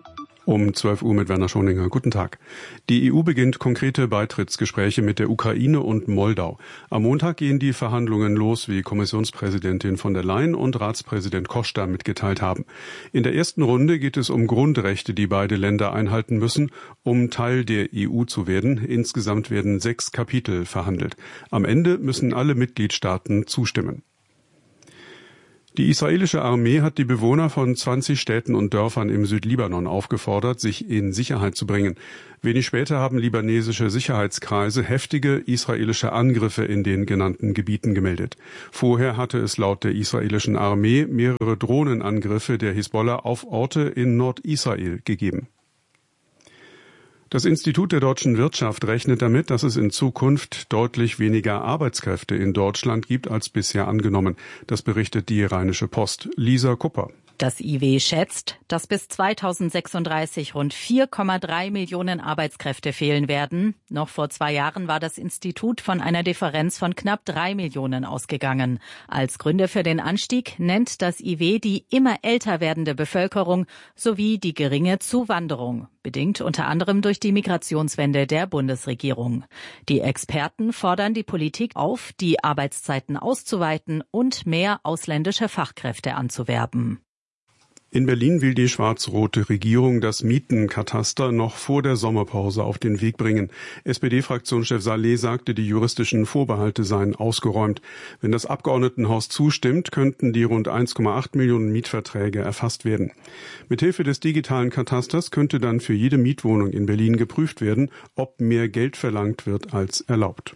Um zwölf Uhr mit Werner Schoninger. Guten Tag. Die E U beginnt konkrete Beitrittsgespräche mit der Ukraine und Moldau. Am Montag gehen die Verhandlungen los, wie Kommissionspräsidentin von der Leyen und Ratspräsident Costa mitgeteilt haben. In der ersten Runde geht es um Grundrechte, die beide Länder einhalten müssen, um Teil der E U zu werden. Insgesamt werden sechs Kapitel verhandelt. Am Ende müssen alle Mitgliedstaaten zustimmen. Die israelische Armee hat die Bewohner von zwanzig Städten und Dörfern im Südlibanon aufgefordert, sich in Sicherheit zu bringen. Wenig später haben libanesische Sicherheitskreise heftige israelische Angriffe in den genannten Gebieten gemeldet. Vorher hatte es laut der israelischen Armee mehrere Drohnenangriffe der Hisbollah auf Orte in Nordisrael gegeben. Das Institut der deutschen Wirtschaft rechnet damit, dass es in Zukunft deutlich weniger Arbeitskräfte in Deutschland gibt als bisher angenommen. Das berichtet die Rheinische Post. Lisa Kupper. Das I W schätzt, dass bis zweitausendsechsunddreißig rund vier Komma drei Millionen Arbeitskräfte fehlen werden. Noch vor zwei Jahren war das Institut von einer Differenz von knapp drei Millionen ausgegangen. Als Gründe für den Anstieg nennt das I W die immer älter werdende Bevölkerung sowie die geringe Zuwanderung, bedingt unter anderem durch die Migrationswende der Bundesregierung. Die Experten fordern die Politik auf, die Arbeitszeiten auszuweiten und mehr ausländische Fachkräfte anzuwerben. In Berlin will die schwarz-rote Regierung das Mietenkataster noch vor der Sommerpause auf den Weg bringen. S P D-Fraktionschef Saleh sagte, die juristischen Vorbehalte seien ausgeräumt. Wenn das Abgeordnetenhaus zustimmt, könnten die rund eins Komma acht Millionen Mietverträge erfasst werden. Mithilfe des digitalen Katasters könnte dann für jede Mietwohnung in Berlin geprüft werden, ob mehr Geld verlangt wird als erlaubt.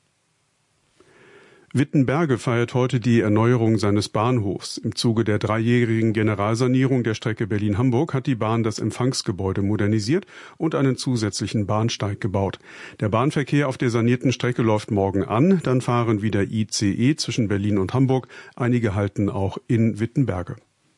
Wittenberge feiert heute die Erneuerung seines Bahnhofs. Im Zuge der dreijährigen Generalsanierung der Strecke Berlin-Hamburg hat die Bahn das Empfangsgebäude modernisiert und einen zusätzlichen Bahnsteig gebaut. Der Bahnverkehr auf der sanierten Strecke läuft morgen an, dann fahren wieder I C E zwischen Berlin und Hamburg. Einige halten auch in Wittenberge.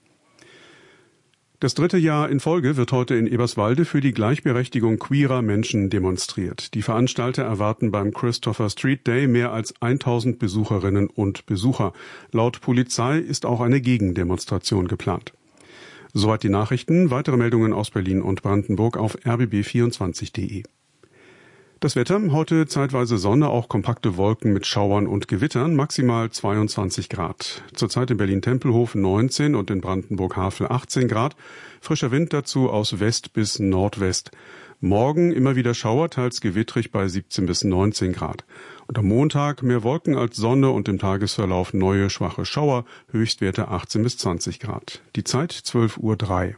Das dritte Jahr in Folge wird heute in Eberswalde für die Gleichberechtigung queerer Menschen demonstriert. Die Veranstalter erwarten beim Christopher Street Day mehr als tausend Besucherinnen und Besucher. Laut Polizei ist auch eine Gegendemonstration geplant. Soweit die Nachrichten. Weitere Meldungen aus Berlin und Brandenburg auf r b b vierundzwanzig punkt d e. Das Wetter, heute zeitweise Sonne, auch kompakte Wolken mit Schauern und Gewittern, maximal zweiundzwanzig Grad. Zurzeit in Berlin-Tempelhof neunzehn und in Brandenburg-Havel achtzehn Grad. Frischer Wind dazu aus West bis Nordwest. Morgen immer wieder Schauer, teils gewittrig bei siebzehn bis neunzehn Grad. Und am Montag mehr Wolken als Sonne und im Tagesverlauf neue schwache Schauer, Höchstwerte achtzehn bis zwanzig Grad. Die Zeit zwölf Uhr drei.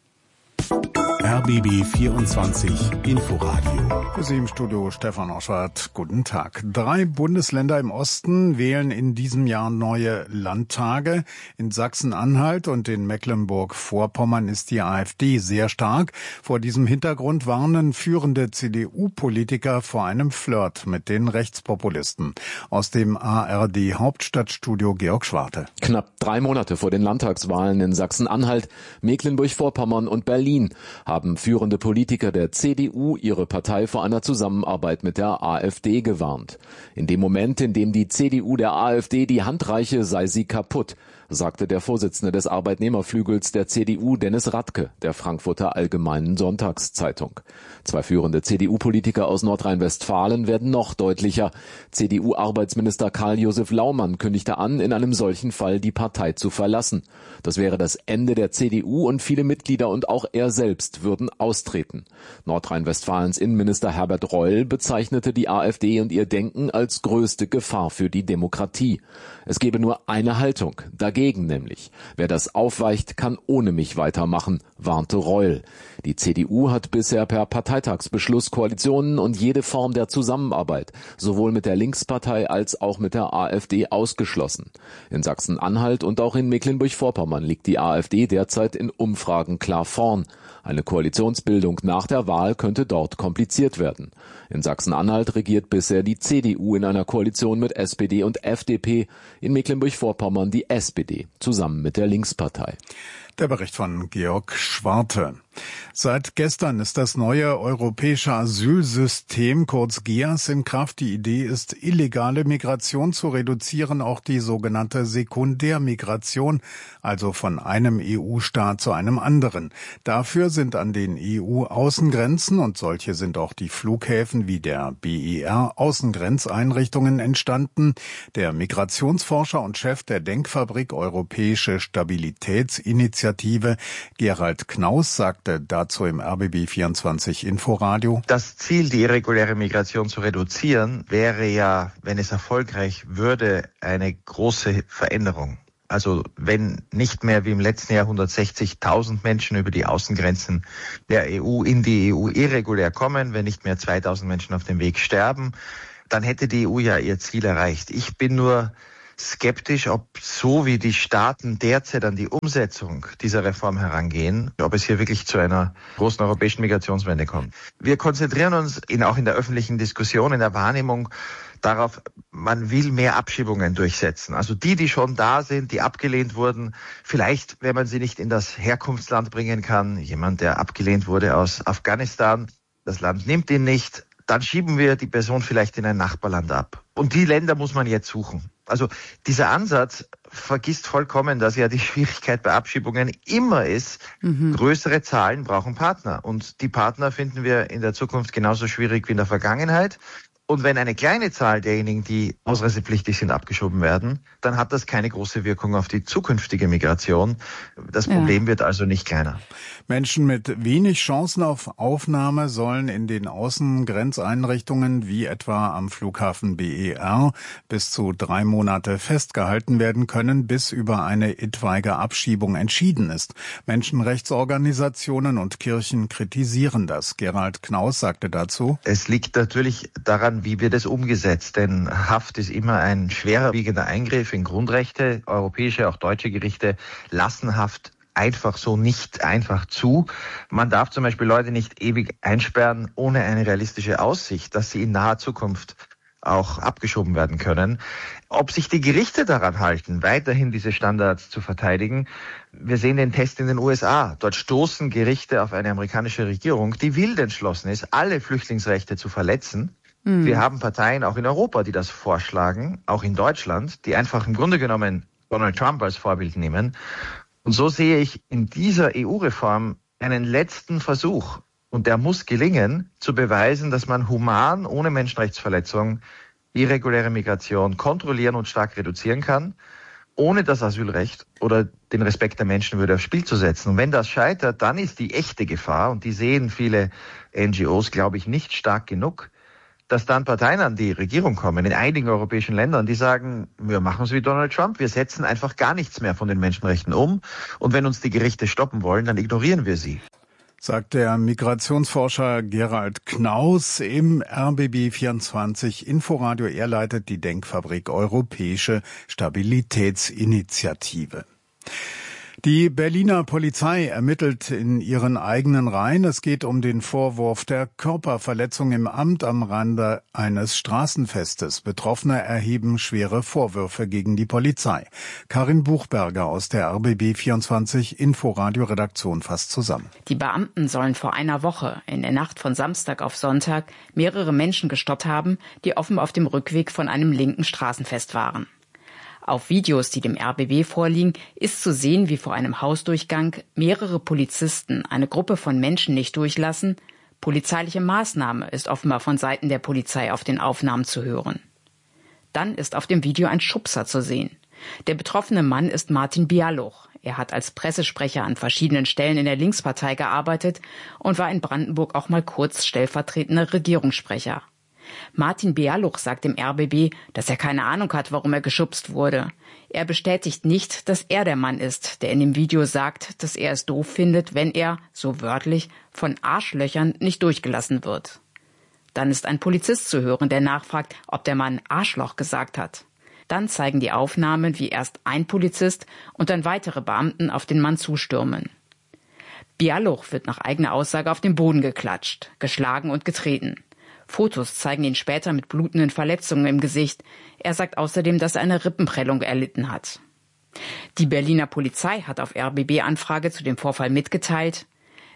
R B B vierundzwanzig Inforadio. Für Sie im Studio Stefan Oschwart. Guten Tag. Drei Bundesländer im Osten wählen in diesem Jahr neue Landtage. In Sachsen-Anhalt und in Mecklenburg-Vorpommern ist die AfD sehr stark. Vor diesem Hintergrund warnen führende C D U-Politiker vor einem Flirt mit den Rechtspopulisten. Aus dem A R D-Hauptstadtstudio Georg Schwarte. Knapp drei Monate vor den Landtagswahlen in Sachsen-Anhalt, Mecklenburg-Vorpommern und Berlin haben führende Politiker der C D U ihre Partei vor einer Zusammenarbeit mit der AfD gewarnt. In dem Moment, in dem die C D U der AfD die Hand reiche, sei sie kaputt, sagte der Vorsitzende des Arbeitnehmerflügels der C D U, Dennis Radke, der Frankfurter Allgemeinen Sonntagszeitung. Zwei führende C D U-Politiker aus Nordrhein-Westfalen werden noch deutlicher. C D U-Arbeitsminister Karl-Josef Laumann kündigte an, in einem solchen Fall die Partei zu verlassen. Das wäre das Ende der C D U und viele Mitglieder und auch er selbst würden austreten. Nordrhein-Westfalens Innenminister Herbert Reul bezeichnete die AfD und ihr Denken als größte Gefahr für die Demokratie. Es gebe nur eine Haltung, dagegen nämlich. Wer das aufweicht, kann ohne mich weitermachen, warnte Reul. Die C D U hat bisher per Parteitagsbeschluss Koalitionen und jede Form der Zusammenarbeit, sowohl mit der Linkspartei als auch mit der AfD, ausgeschlossen. In Sachsen-Anhalt und auch in Mecklenburg-Vorpommern liegt die AfD derzeit in Umfragen klar vorn. Eine Koalitionsbildung nach der Wahl könnte dort kompliziert werden. In Sachsen-Anhalt regiert bisher die C D U in einer Koalition mit S P D und F D P, in Mecklenburg-Vorpommern die S P D, zusammen mit der Linkspartei. Der Bericht von Georg Schwarte. Seit gestern ist das neue europäische Asylsystem, kurz G E A S, in Kraft. Die Idee ist, illegale Migration zu reduzieren, auch die sogenannte Sekundärmigration, also von einem E U-Staat zu einem anderen. Dafür sind an den E U-Außengrenzen, und solche sind auch die Flughäfen wie der B E R, Außengrenzeinrichtungen entstanden. Der Migrationsforscher und Chef der Denkfabrik Europäische Stabilitätsinitiative, Gerald Knaus, sagte dazu im R B B vierundzwanzig Inforadio: Das Ziel, die irreguläre Migration zu reduzieren, wäre ja, wenn es erfolgreich würde, eine große Veränderung. Also wenn nicht mehr wie im letzten Jahr hundertsechzigtausend Menschen über die Außengrenzen der E U in die E U irregulär kommen, wenn nicht mehr zweitausend Menschen auf dem Weg sterben, dann hätte die E U ja ihr Ziel erreicht. Ich bin nur skeptisch, ob so wie die Staaten derzeit an die Umsetzung dieser Reform herangehen, ob es hier wirklich zu einer großen europäischen Migrationswende kommt. Wir konzentrieren uns in, auch in der öffentlichen Diskussion, in der Wahrnehmung darauf, man will mehr Abschiebungen durchsetzen. Also die, die schon da sind, die abgelehnt wurden, vielleicht, wenn man sie nicht in das Herkunftsland bringen kann, jemand, der abgelehnt wurde aus Afghanistan, das Land nimmt ihn nicht, dann schieben wir die Person vielleicht in ein Nachbarland ab. Und die Länder muss man jetzt suchen. Also dieser Ansatz vergisst vollkommen, dass ja die Schwierigkeit bei Abschiebungen immer ist, mhm. größere Zahlen brauchen Partner. Und die Partner finden wir in der Zukunft genauso schwierig wie in der Vergangenheit. Und wenn eine kleine Zahl derjenigen, die ausreisepflichtig sind, abgeschoben werden, dann hat das keine große Wirkung auf die zukünftige Migration. Das Problem ja. wird also nicht kleiner. Menschen mit wenig Chancen auf Aufnahme sollen in den Außengrenzeinrichtungen wie etwa am Flughafen B E R bis zu drei Monate festgehalten werden können, bis über eine etwaige Abschiebung entschieden ist. Menschenrechtsorganisationen und Kirchen kritisieren das. Gerald Knaus sagte dazu: Es liegt natürlich daran, wie wird es umgesetzt? Denn Haft ist immer ein schwerwiegender Eingriff in Grundrechte. Europäische, auch deutsche Gerichte lassen Haft einfach so nicht einfach zu. Man darf zum Beispiel Leute nicht ewig einsperren, ohne eine realistische Aussicht, dass sie in naher Zukunft auch abgeschoben werden können. Ob sich die Gerichte daran halten, weiterhin diese Standards zu verteidigen, wir sehen den Test in den U S A. Dort stoßen Gerichte auf eine amerikanische Regierung, die wild entschlossen ist, alle Flüchtlingsrechte zu verletzen. Mhm. Wir haben Parteien auch in Europa, die das vorschlagen, auch in Deutschland, die einfach im Grunde genommen Donald Trump als Vorbild nehmen. Und so sehe ich in dieser E U-Reform einen letzten Versuch, und der muss gelingen, zu beweisen, dass man human, ohne Menschenrechtsverletzung, irreguläre Migration kontrollieren und stark reduzieren kann, ohne das Asylrecht oder den Respekt der Menschenwürde aufs Spiel zu setzen. Und wenn das scheitert, dann ist die echte Gefahr, und die sehen viele N G Os, glaube ich, nicht stark genug, dass dann Parteien an die Regierung kommen in einigen europäischen Ländern, die sagen, wir machen es wie Donald Trump, wir setzen einfach gar nichts mehr von den Menschenrechten um, und wenn uns die Gerichte stoppen wollen, dann ignorieren wir sie. Sagt der Migrationsforscher Gerald Knaus im R B B vierundzwanzig Inforadio. Er leitet die Denkfabrik Europäische Stabilitätsinitiative. Die Berliner Polizei ermittelt in ihren eigenen Reihen. Es geht um den Vorwurf der Körperverletzung im Amt am Rande eines Straßenfestes. Betroffene erheben schwere Vorwürfe gegen die Polizei. Karin Buchberger aus der R B B vierundzwanzig Inforadio-Redaktion fasst zusammen. Die Beamten sollen vor einer Woche in der Nacht von Samstag auf Sonntag mehrere Menschen gestoppt haben, die offenbar auf dem Rückweg von einem linken Straßenfest waren. Auf Videos, die dem R B B vorliegen, ist zu sehen, wie vor einem Hausdurchgang mehrere Polizisten eine Gruppe von Menschen nicht durchlassen. Polizeiliche Maßnahme ist offenbar von Seiten der Polizei auf den Aufnahmen zu hören. Dann ist auf dem Video ein Schubser zu sehen. Der betroffene Mann ist Martin Bialuch. Er hat als Pressesprecher an verschiedenen Stellen in der Linkspartei gearbeitet und war in Brandenburg auch mal kurz stellvertretender Regierungssprecher. Martin Bialuch sagt dem R B B, dass er keine Ahnung hat, warum er geschubst wurde. Er bestätigt nicht, dass er der Mann ist, der in dem Video sagt, dass er es doof findet, wenn er, so wörtlich, von Arschlöchern nicht durchgelassen wird. Dann ist ein Polizist zu hören, der nachfragt, ob der Mann Arschloch gesagt hat. Dann zeigen die Aufnahmen, wie erst ein Polizist und dann weitere Beamten auf den Mann zustürmen. Bialuch wird nach eigener Aussage auf den Boden geklatscht, geschlagen und getreten. Fotos zeigen ihn später mit blutenden Verletzungen im Gesicht. Er sagt außerdem, dass er eine Rippenprellung erlitten hat. Die Berliner Polizei hat auf R B B-Anfrage zu dem Vorfall mitgeteilt: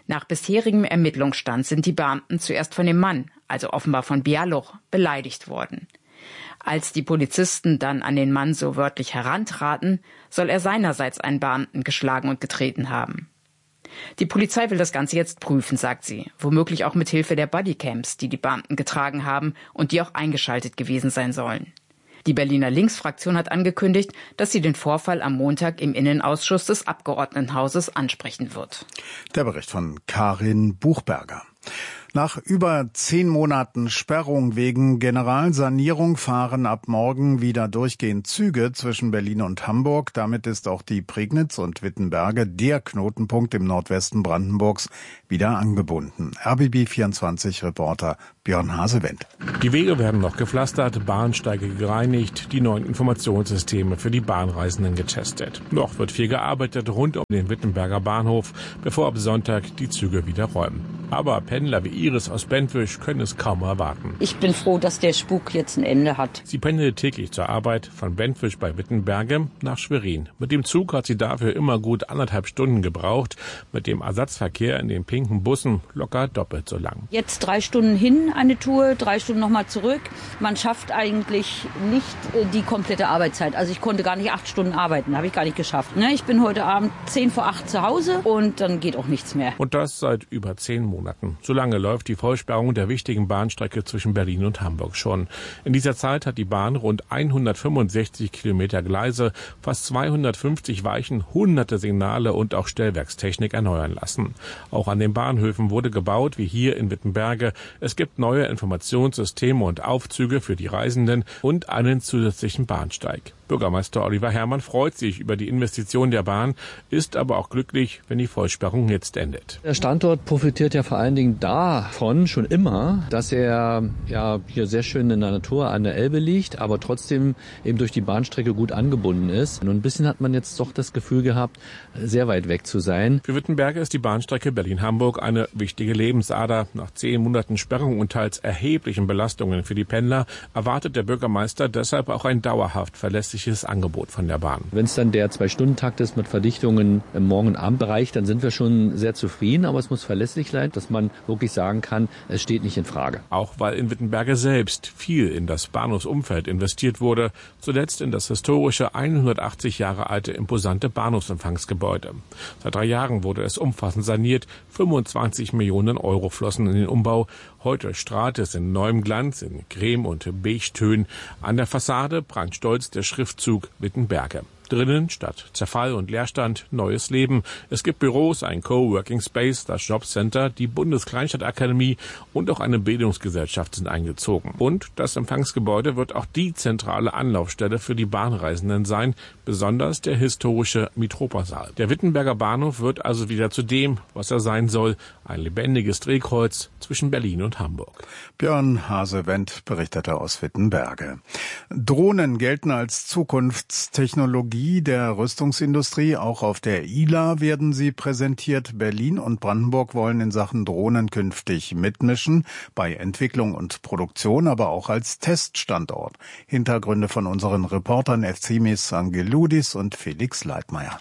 Nach bisherigem Ermittlungsstand sind die Beamten zuerst von dem Mann, also offenbar von Bialuch, beleidigt worden. Als die Polizisten dann an den Mann so wörtlich herantraten, soll er seinerseits einen Beamten geschlagen und getreten haben. Die Polizei will das Ganze jetzt prüfen, sagt sie, womöglich auch mit Hilfe der Bodycams, die die Beamten getragen haben und die auch eingeschaltet gewesen sein sollen. Die Berliner Linksfraktion hat angekündigt, dass sie den Vorfall am Montag im Innenausschuss des Abgeordnetenhauses ansprechen wird. Der Bericht von Karin Buchberger. Nach über zehn Monaten Sperrung wegen Generalsanierung fahren ab morgen wieder durchgehend Züge zwischen Berlin und Hamburg. Damit ist auch die Prignitz und Wittenberge, der Knotenpunkt im Nordwesten Brandenburgs, wieder angebunden. R B B vierundzwanzig-Reporter Björn Hasewendt. Die Wege werden noch gepflastert, Bahnsteige gereinigt, die neuen Informationssysteme für die Bahnreisenden getestet. Noch wird viel gearbeitet rund um den Wittenberger Bahnhof, bevor ab Sonntag die Züge wieder räumen. Aber Pendler wie Iris aus Bentwisch können es kaum erwarten. Ich bin froh, dass der Spuk jetzt ein Ende hat. Sie pendelt täglich zur Arbeit von Bentwisch bei Wittenberge nach Schwerin. Mit dem Zug hat sie dafür immer gut anderthalb Stunden gebraucht. Mit dem Ersatzverkehr in den pinken Bussen locker doppelt so lang. Jetzt drei Stunden hin eine Tour, drei Stunden nochmal zurück. Man schafft eigentlich nicht die komplette Arbeitszeit. Also ich konnte gar nicht acht Stunden arbeiten, habe ich gar nicht geschafft. Ich bin heute Abend zehn vor acht zu Hause und dann geht auch nichts mehr. Und das seit über zehn Monaten. So lange läuft die Vollsperrung der wichtigen Bahnstrecke zwischen Berlin und Hamburg schon. In dieser Zeit hat die Bahn rund hundertfünfundsechzig Kilometer Gleise, fast zweihundertfünfzig Weichen, hunderte Signale und auch Stellwerkstechnik erneuern lassen. Auch an den Bahnhöfen wurde gebaut, wie hier in Wittenberge. Es gibt neue Informationssysteme und Aufzüge für die Reisenden und einen zusätzlichen Bahnsteig. Bürgermeister Oliver Herrmann freut sich über die Investition der Bahn, ist aber auch glücklich, wenn die Vollsperrung jetzt endet. Der Standort profitiert ja vor allen Dingen davon schon immer, dass er ja hier sehr schön in der Natur an der Elbe liegt, aber trotzdem eben durch die Bahnstrecke gut angebunden ist. Und ein bisschen hat man jetzt doch das Gefühl gehabt, sehr weit weg zu sein. Für Wittenberge ist die Bahnstrecke Berlin-Hamburg eine wichtige Lebensader. Nach zehn Monaten Sperrung und teils erheblichen Belastungen für die Pendler erwartet der Bürgermeister deshalb auch ein dauerhaft verlässliches Angebot von der Bahn. Wenn es dann der Zwei-Stunden-Takt ist mit Verdichtungen im Morgen- und Abendbereich, dann sind wir schon sehr zufrieden, aber es muss verlässlich sein, dass man wirklich sagen kann, es steht nicht in Frage. Auch weil in Wittenberge selbst viel in das Bahnhofsumfeld investiert wurde, zuletzt in das historische hundertachtzig Jahre alte imposante Bahnhofsempfangsgebäude. Seit drei Jahren wurde es umfassend saniert, fünfundzwanzig Millionen Euro flossen in den Umbau. Heute strahlt es in neuem Glanz, in Creme- und Beige-Tönen. An der Fassade prangt stolz der Schriftzug Wittenberge. Drinnen, statt Zerfall und Leerstand, neues Leben. Es gibt Büros, ein Coworking Space, das Jobcenter, die Bundeskleinstadtakademie und auch eine Bildungsgesellschaft sind eingezogen. Und das Empfangsgebäude wird auch die zentrale Anlaufstelle für die Bahnreisenden sein, besonders der historische Mitropa-Saal. Der Wittenberger Bahnhof wird also wieder zu dem, was er sein soll, ein lebendiges Drehkreuz zwischen Berlin und Hamburg. Björn Hasewendt berichtete aus Wittenberge. Drohnen gelten als Zukunftstechnologie der Rüstungsindustrie. Auch auf der I L A werden sie präsentiert. Berlin und Brandenburg wollen in Sachen Drohnen künftig mitmischen, bei Entwicklung und Produktion, aber auch als Teststandort. Hintergründe von unseren Reportern Efzimis Angeludis und Felix Leitmeier.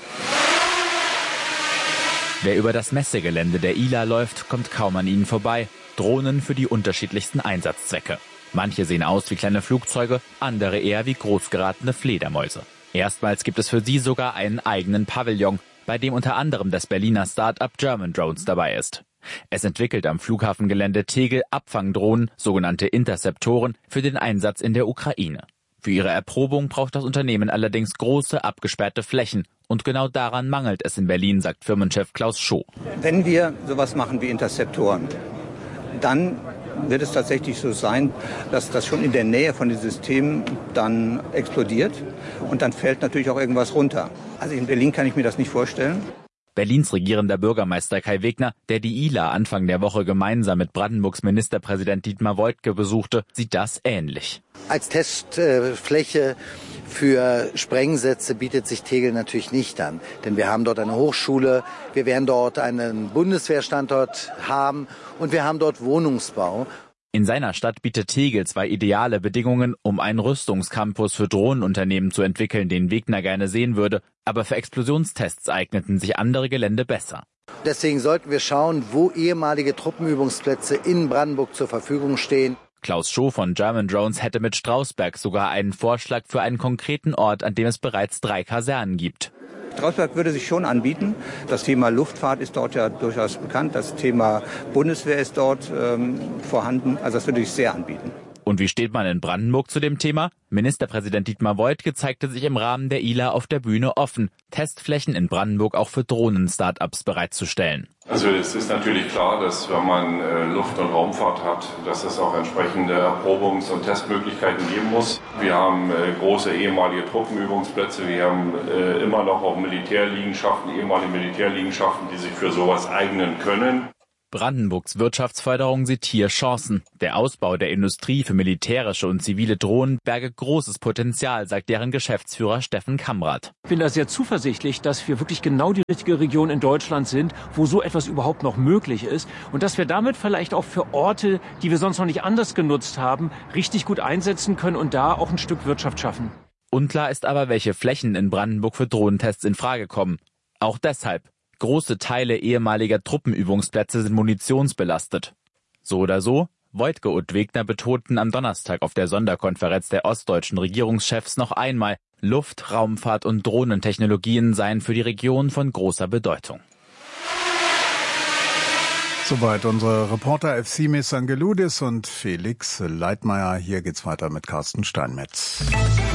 Wer über das Messegelände der I L A läuft, kommt kaum an ihnen vorbei. Drohnen für die unterschiedlichsten Einsatzzwecke. Manche sehen aus wie kleine Flugzeuge, andere eher wie großgeratene Fledermäuse. Erstmals gibt es für sie sogar einen eigenen Pavillon, bei dem unter anderem das Berliner Start-up German Drones dabei ist. Es entwickelt am Flughafengelände Tegel Abfangdrohnen, sogenannte Interceptoren, für den Einsatz in der Ukraine. Für ihre Erprobung braucht das Unternehmen allerdings große, abgesperrte Flächen. Und genau daran mangelt es in Berlin, sagt Firmenchef Klaus Schoh. Wenn wir sowas machen wie Interceptoren, dann wird es tatsächlich so sein, dass das schon in der Nähe von den Systemen dann explodiert und dann fällt natürlich auch irgendwas runter. Also in Berlin kann ich mir das nicht vorstellen. Berlins regierender Bürgermeister Kai Wegner, der die I L A Anfang der Woche gemeinsam mit Brandenburgs Ministerpräsident Dietmar Woidke besuchte, sieht das ähnlich. Als Testfläche für Sprengsätze bietet sich Tegel natürlich nicht an, denn wir haben dort eine Hochschule, wir werden dort einen Bundeswehrstandort haben und wir haben dort Wohnungsbau. In seiner Stadt bietet Tegel zwei ideale Bedingungen, um einen Rüstungscampus für Drohnenunternehmen zu entwickeln, den Wegner gerne sehen würde. Aber für Explosionstests eigneten sich andere Gelände besser. Deswegen sollten wir schauen, wo ehemalige Truppenübungsplätze in Brandenburg zur Verfügung stehen. Klaus Schoh von German Drones hätte mit Strausberg sogar einen Vorschlag für einen konkreten Ort, an dem es bereits drei Kasernen gibt. Strausberg würde sich schon anbieten. Das Thema Luftfahrt ist dort ja durchaus bekannt. Das Thema Bundeswehr ist dort ähm, vorhanden. Also das würde sich sehr anbieten. Und wie steht man in Brandenburg zu dem Thema? Ministerpräsident Dietmar Woidke zeigte sich im Rahmen der I L A auf der Bühne offen, Testflächen in Brandenburg auch für Drohnen-Startups bereitzustellen. Also es ist natürlich klar, dass wenn man äh, Luft- und Raumfahrt hat, dass es auch entsprechende Erprobungs- und Testmöglichkeiten geben muss. Wir haben äh, große ehemalige Truppenübungsplätze, wir haben äh, immer noch auch Militärliegenschaften, ehemalige Militärliegenschaften, die sich für sowas eignen können. Brandenburgs Wirtschaftsförderung sieht hier Chancen. Der Ausbau der Industrie für militärische und zivile Drohnen berge großes Potenzial, sagt deren Geschäftsführer Steffen Kamrath. Ich bin da sehr zuversichtlich, dass wir wirklich genau die richtige Region in Deutschland sind, wo so etwas überhaupt noch möglich ist. Und dass wir damit vielleicht auch für Orte, die wir sonst noch nicht anders genutzt haben, richtig gut einsetzen können und da auch ein Stück Wirtschaft schaffen. Unklar ist aber, welche Flächen in Brandenburg für Drohnentests in Frage kommen. Auch deshalb. Große Teile ehemaliger Truppenübungsplätze sind munitionsbelastet. So oder so, Woidke und Wegner betonten am Donnerstag auf der Sonderkonferenz der ostdeutschen Regierungschefs noch einmal, Luft-, Raumfahrt und Drohnentechnologien seien für die Region von großer Bedeutung. Soweit unsere Reporter F C Mesangeludis und Felix Leitmeier. Hier geht's weiter mit Carsten Steinmetz.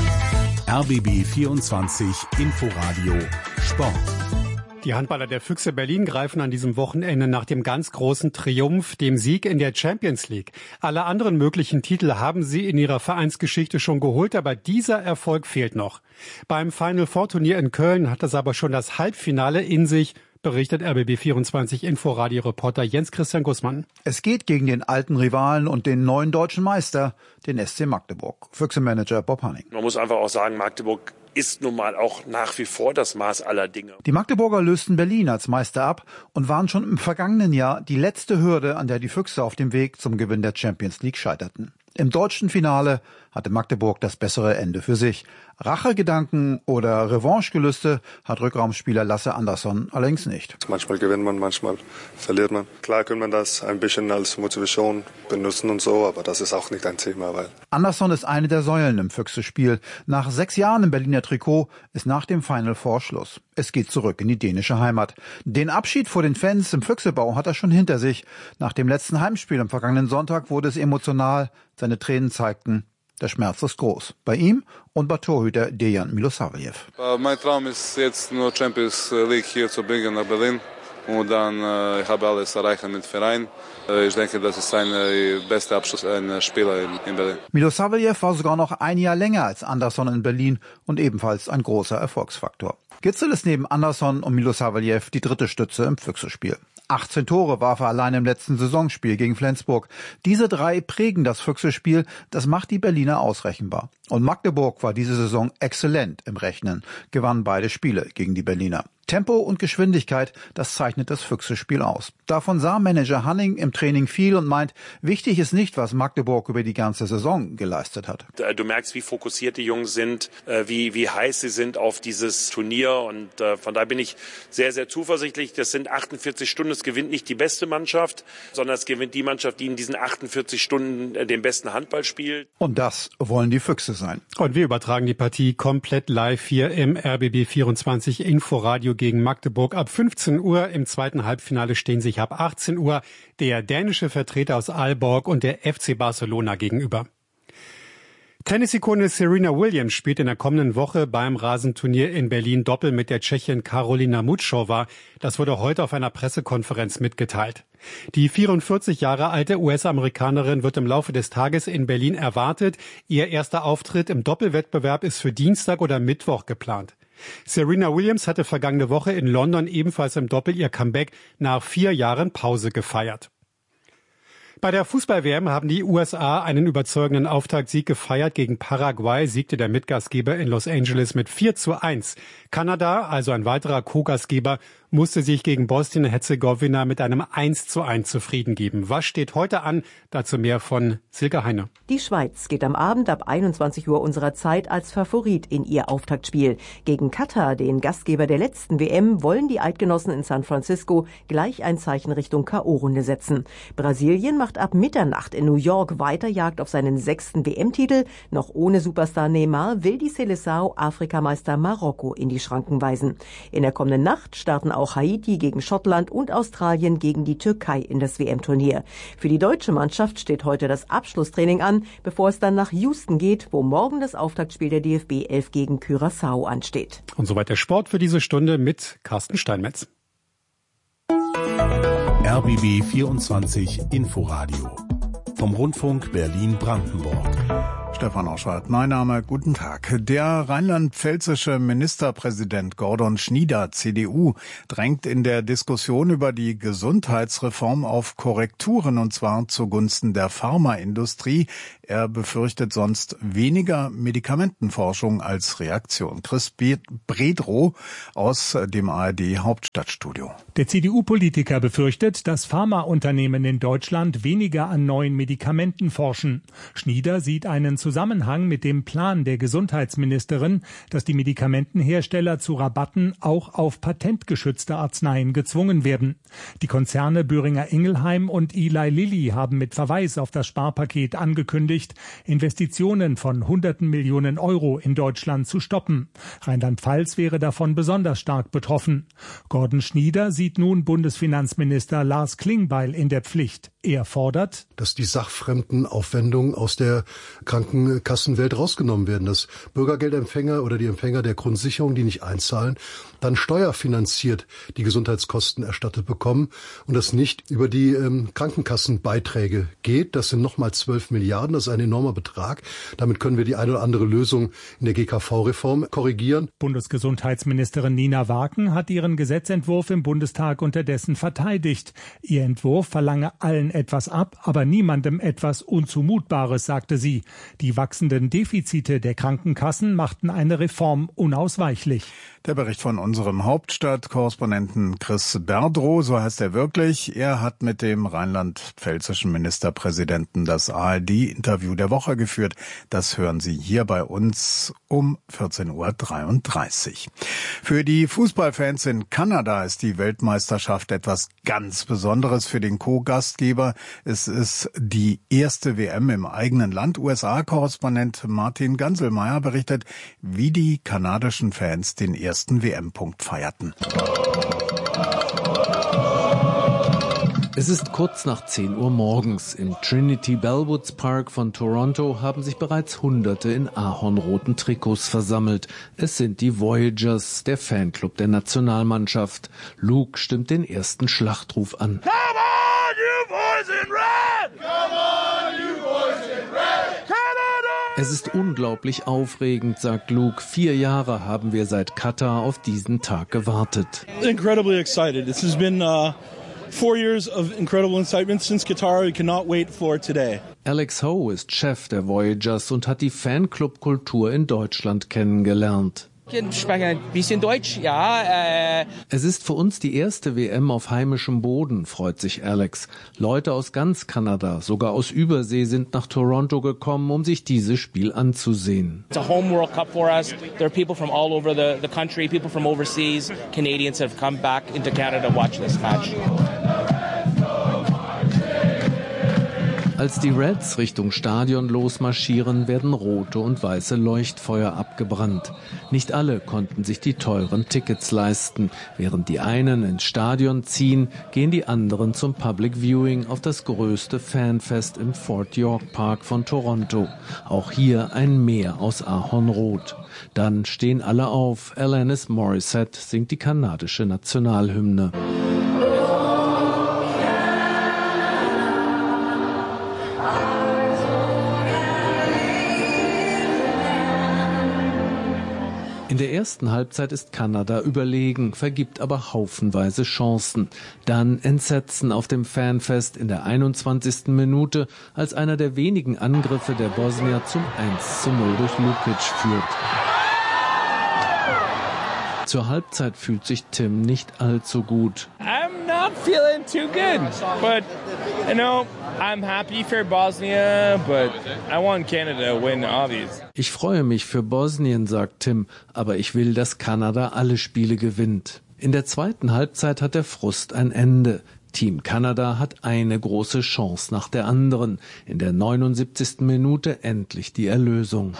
R B B vierundzwanzig Inforadio Sport. Die Handballer der Füchse Berlin greifen an diesem Wochenende nach dem ganz großen Triumph, dem Sieg in der Champions League. Alle anderen möglichen Titel haben sie in ihrer Vereinsgeschichte schon geholt, aber dieser Erfolg fehlt noch. Beim Final Four Turnier in Köln hat es aber schon das Halbfinale in sich, berichtet R B B vierundzwanzig Inforadio-Reporter Jens Christian Gussmann. Es geht gegen den alten Rivalen und den neuen deutschen Meister, den S C Magdeburg. Füchse-Manager Bob Hanning. Man muss einfach auch sagen, Magdeburg ist nun mal auch nach wie vor das Maß aller Dinge. Die Magdeburger lösten Berlin als Meister ab und waren schon im vergangenen Jahr die letzte Hürde, an der die Füchse auf dem Weg zum Gewinn der Champions League scheiterten. Im deutschen Finale hatte Magdeburg das bessere Ende für sich. Rachegedanken oder Revanchegelüste hat Rückraumspieler Lasse Andersson allerdings nicht. Manchmal gewinnt man, manchmal verliert man. Klar kann man das ein bisschen als Motivation benutzen und so, aber das ist auch nicht ein Thema. Weil Andersson ist eine der Säulen im Füchse-Spiel. Nach sechs Jahren im Berliner Trikot ist nach dem Final Four Schluss. Es geht zurück in die dänische Heimat. Den Abschied vor den Fans im Füchsebau hat er schon hinter sich. Nach dem letzten Heimspiel am vergangenen Sonntag wurde es emotional. Seine Tränen zeigten, der Schmerz ist groß. Bei ihm und bei Torhüter Dejan Milosavljev. Uh, mein Traum ist jetzt nur Champions League hier zu bringen nach Berlin. Und dann uh, ich habe alles erreicht mit Verein. Uh, ich denke, das ist ein uh, bester Abschluss ein Spieler in, in Berlin. Milosavljev war sogar noch ein Jahr länger als Andersson in Berlin und ebenfalls ein großer Erfolgsfaktor. Gitzel ist neben Andersson und Milosavljev die dritte Stütze im Füchse-Spiel. achtzehn Tore warf er allein im letzten Saisonspiel gegen Flensburg. Diese drei prägen das Füchse-Spiel, das macht die Berliner ausrechenbar. Und Magdeburg war diese Saison exzellent im Rechnen, gewann beide Spiele gegen die Berliner. Tempo und Geschwindigkeit, das zeichnet das Füchse-Spiel aus. Davon sah Manager Hanning im Training viel und meint, wichtig ist nicht, was Magdeburg über die ganze Saison geleistet hat. Du merkst, wie fokussiert die Jungs sind, wie, wie heiß sie sind auf dieses Turnier und von daher bin ich sehr, sehr zuversichtlich. Das sind achtundvierzig Stunden, es gewinnt nicht die beste Mannschaft, sondern es gewinnt die Mannschaft, die in diesen achtundvierzig Stunden den besten Handball spielt. Und das wollen die Füchse sein. Und wir übertragen die Partie komplett live hier im R B B vierundzwanzig Inforadio gegen Magdeburg ab fünfzehn Uhr. Im zweiten Halbfinale stehen sich ab achtzehn Uhr der dänische Vertreter aus Aalborg und der F C Barcelona gegenüber. Tennisikone Serena Williams spielt in der kommenden Woche beim Rasenturnier in Berlin Doppel mit der Tschechin Karolina Muchova. Das wurde heute auf einer Pressekonferenz mitgeteilt. Die vierundvierzig Jahre alte U S-Amerikanerin wird im Laufe des Tages in Berlin erwartet. Ihr erster Auftritt im Doppelwettbewerb ist für Dienstag oder Mittwoch geplant. Serena Williams hatte vergangene Woche in London ebenfalls im Doppel ihr Comeback nach vier Jahren Pause gefeiert. Bei der Fußball-W M haben die U S A einen überzeugenden Auftaktsieg gefeiert. Gegen Paraguay siegte der Mitgastgeber in Los Angeles mit vier zu eins. Kanada, also ein weiterer Co-Gastgeber, musste sich gegen Bosnien-Herzegowina mit einem eins zu eins zufrieden geben. Was steht heute an? Dazu mehr von Silke Heine. Die Schweiz geht am Abend ab einundzwanzig Uhr unserer Zeit als Favorit in ihr Auftaktspiel. Gegen Katar, den Gastgeber der letzten W M, wollen die Eidgenossen in San Francisco gleich ein Zeichen Richtung K O-Runde setzen. Brasilien macht ab Mitternacht in New York weiter Jagd auf seinen sechsten W M-Titel. Noch ohne Superstar Neymar will die Seleção Afrikameister Marokko in die Schranken weisen. In der kommenden Nacht starten auch Haiti gegen Schottland und Australien gegen die Türkei in das W M-Turnier. Für die deutsche Mannschaft steht heute das Abschlusstraining an, bevor es dann nach Houston geht, wo morgen das Auftaktspiel der D F B elf gegen Curaçao ansteht. Und soweit der Sport für diese Stunde mit Carsten Steinmetz. R B B vierundzwanzig Inforadio vom Rundfunk Berlin-Brandenburg. Stefan Oschwart, mein Name, guten Tag. Der rheinland-pfälzische Ministerpräsident Gordon Schnieder, C D U, drängt in der Diskussion über die Gesundheitsreform auf Korrekturen, und zwar zugunsten der Pharmaindustrie. Er befürchtet sonst weniger Medikamentenforschung als Reaktion. Chris Bredrow aus dem A R D-Hauptstadtstudio. Der C D U-Politiker befürchtet, dass Pharmaunternehmen in Deutschland weniger an neuen Medikamenten forschen. Schnieder sieht einen Zusammenhang mit dem Plan der Gesundheitsministerin, dass die Medikamentenhersteller zu Rabatten auch auf patentgeschützte Arzneien gezwungen werden. Die Konzerne Boehringer Ingelheim und Eli Lilly haben mit Verweis auf das Sparpaket angekündigt, Investitionen von hunderten Millionen Euro in Deutschland zu stoppen. Rheinland-Pfalz wäre davon besonders stark betroffen. Gordon Schnieder sieht nun Bundesfinanzminister Lars Klingbeil in der Pflicht. Er fordert, dass die sachfremden Aufwendungen aus der Krankenkassenwelt rausgenommen werden, dass Bürgergeldempfänger oder die Empfänger der Grundsicherung, die nicht einzahlen, dann steuerfinanziert die Gesundheitskosten erstattet bekommen und das nicht über die ähm, Krankenkassenbeiträge geht. Das sind nochmal zwölf Milliarden, das ist ein enormer Betrag. Damit können wir die eine oder andere Lösung in der G K V-Reform korrigieren. Bundesgesundheitsministerin Nina Waken hat ihren Gesetzentwurf im Bundestag unterdessen verteidigt. Ihr Entwurf verlange allen etwas ab, aber niemandem etwas Unzumutbares, sagte sie. Die wachsenden Defizite der Krankenkassen machten eine Reform unausweichlich. Der Bericht von unserem Hauptstadtkorrespondenten Chris Berdrow, so heißt er wirklich. Er hat mit dem rheinland-pfälzischen Ministerpräsidenten das A R D-Interview der Woche geführt. Das hören Sie hier bei uns um vierzehn Uhr dreiunddreißig. Für die Fußballfans in Kanada ist die Weltmeisterschaft etwas ganz Besonderes für den Co-Gastgeber. Es ist die erste W M im eigenen Land. U S A-Korrespondent Martin Ganselmeier berichtet, wie die kanadischen Fans den ersten W M-Punkt feierten. Es ist kurz nach zehn Uhr morgens. Im Trinity Bellwoods Park von Toronto haben sich bereits Hunderte in ahornroten Trikots versammelt. Es sind die Voyagers, der Fanclub der Nationalmannschaft. Luke stimmt den ersten Schlachtruf an. Come on, you boys in red! Come on, you boys in red! Canada! Es ist unglaublich aufregend, sagt Luke. Vier Jahre haben wir seit Katar auf diesen Tag gewartet. Incredibly excited. This has been uh, four years of incredible excitement since Qatar. We cannot wait for today. Alex Ho ist Chef der Voyagers und hat die Fanclub-Kultur in Deutschland kennengelernt. Ich spreche ein bisschen Deutsch, ja. Äh. Es ist für uns die erste W M auf heimischem Boden, freut sich Alex. Leute aus ganz Kanada, sogar aus Übersee, sind nach Toronto gekommen, um sich dieses Spiel anzusehen. It's a home World Cup for us. There are people from all over the, the country, people from overseas, Canadians have come back into Canada to watch this match. Als die Reds Richtung Stadion losmarschieren, werden rote und weiße Leuchtfeuer abgebrannt. Nicht alle konnten sich die teuren Tickets leisten. Während die einen ins Stadion ziehen, gehen die anderen zum Public Viewing auf das größte Fanfest im Fort York Park von Toronto. Auch hier ein Meer aus Ahornrot. Dann stehen alle auf. Alanis Morissette singt die kanadische Nationalhymne. In der ersten Halbzeit ist Kanada überlegen, vergibt aber haufenweise Chancen. Dann Entsetzen auf dem Fanfest in der einundzwanzigsten Minute, als einer der wenigen Angriffe der Bosnier zum eins zu null durch Lukic führt. Zur Halbzeit fühlt sich Tim nicht allzu gut. I'm not feeling too good, but you know, I'm happy for Bosnia, but I want Canada to win, obviously. Ich freue mich für Bosnien, sagt Tim, aber ich will, dass Kanada alle Spiele gewinnt. In der zweiten Halbzeit hat der Frust ein Ende. Team Kanada hat eine große Chance nach der anderen. In der neunundsiebzigsten Minute endlich die Erlösung.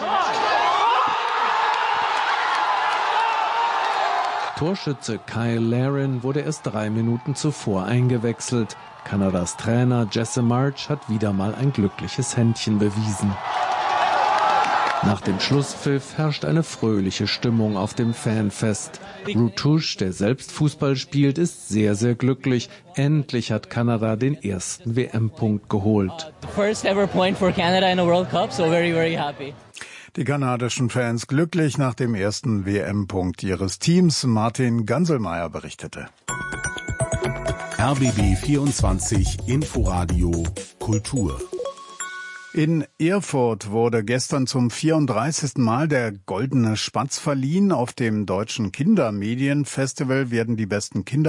Torschütze Kyle Larin wurde erst drei Minuten zuvor eingewechselt. Kanadas Trainer Jesse March hat wieder mal ein glückliches Händchen bewiesen. Nach dem Schlusspfiff herrscht eine fröhliche Stimmung auf dem Fanfest. Rutush, der selbst Fußball spielt, ist sehr, sehr glücklich. Endlich hat Kanada den ersten W M-Punkt geholt. First ever point for Canada in a World Cup, so very, very happy. Die kanadischen Fans glücklich nach dem ersten W M-Punkt ihres Teams. Martin Ganselmeier berichtete. R B B vierundzwanzig Inforadio Kultur. In Erfurt wurde gestern zum vierunddreißigsten Mal der Goldene Spatz verliehen. Auf dem Deutschen Kindermedienfestival werden die besten Kinder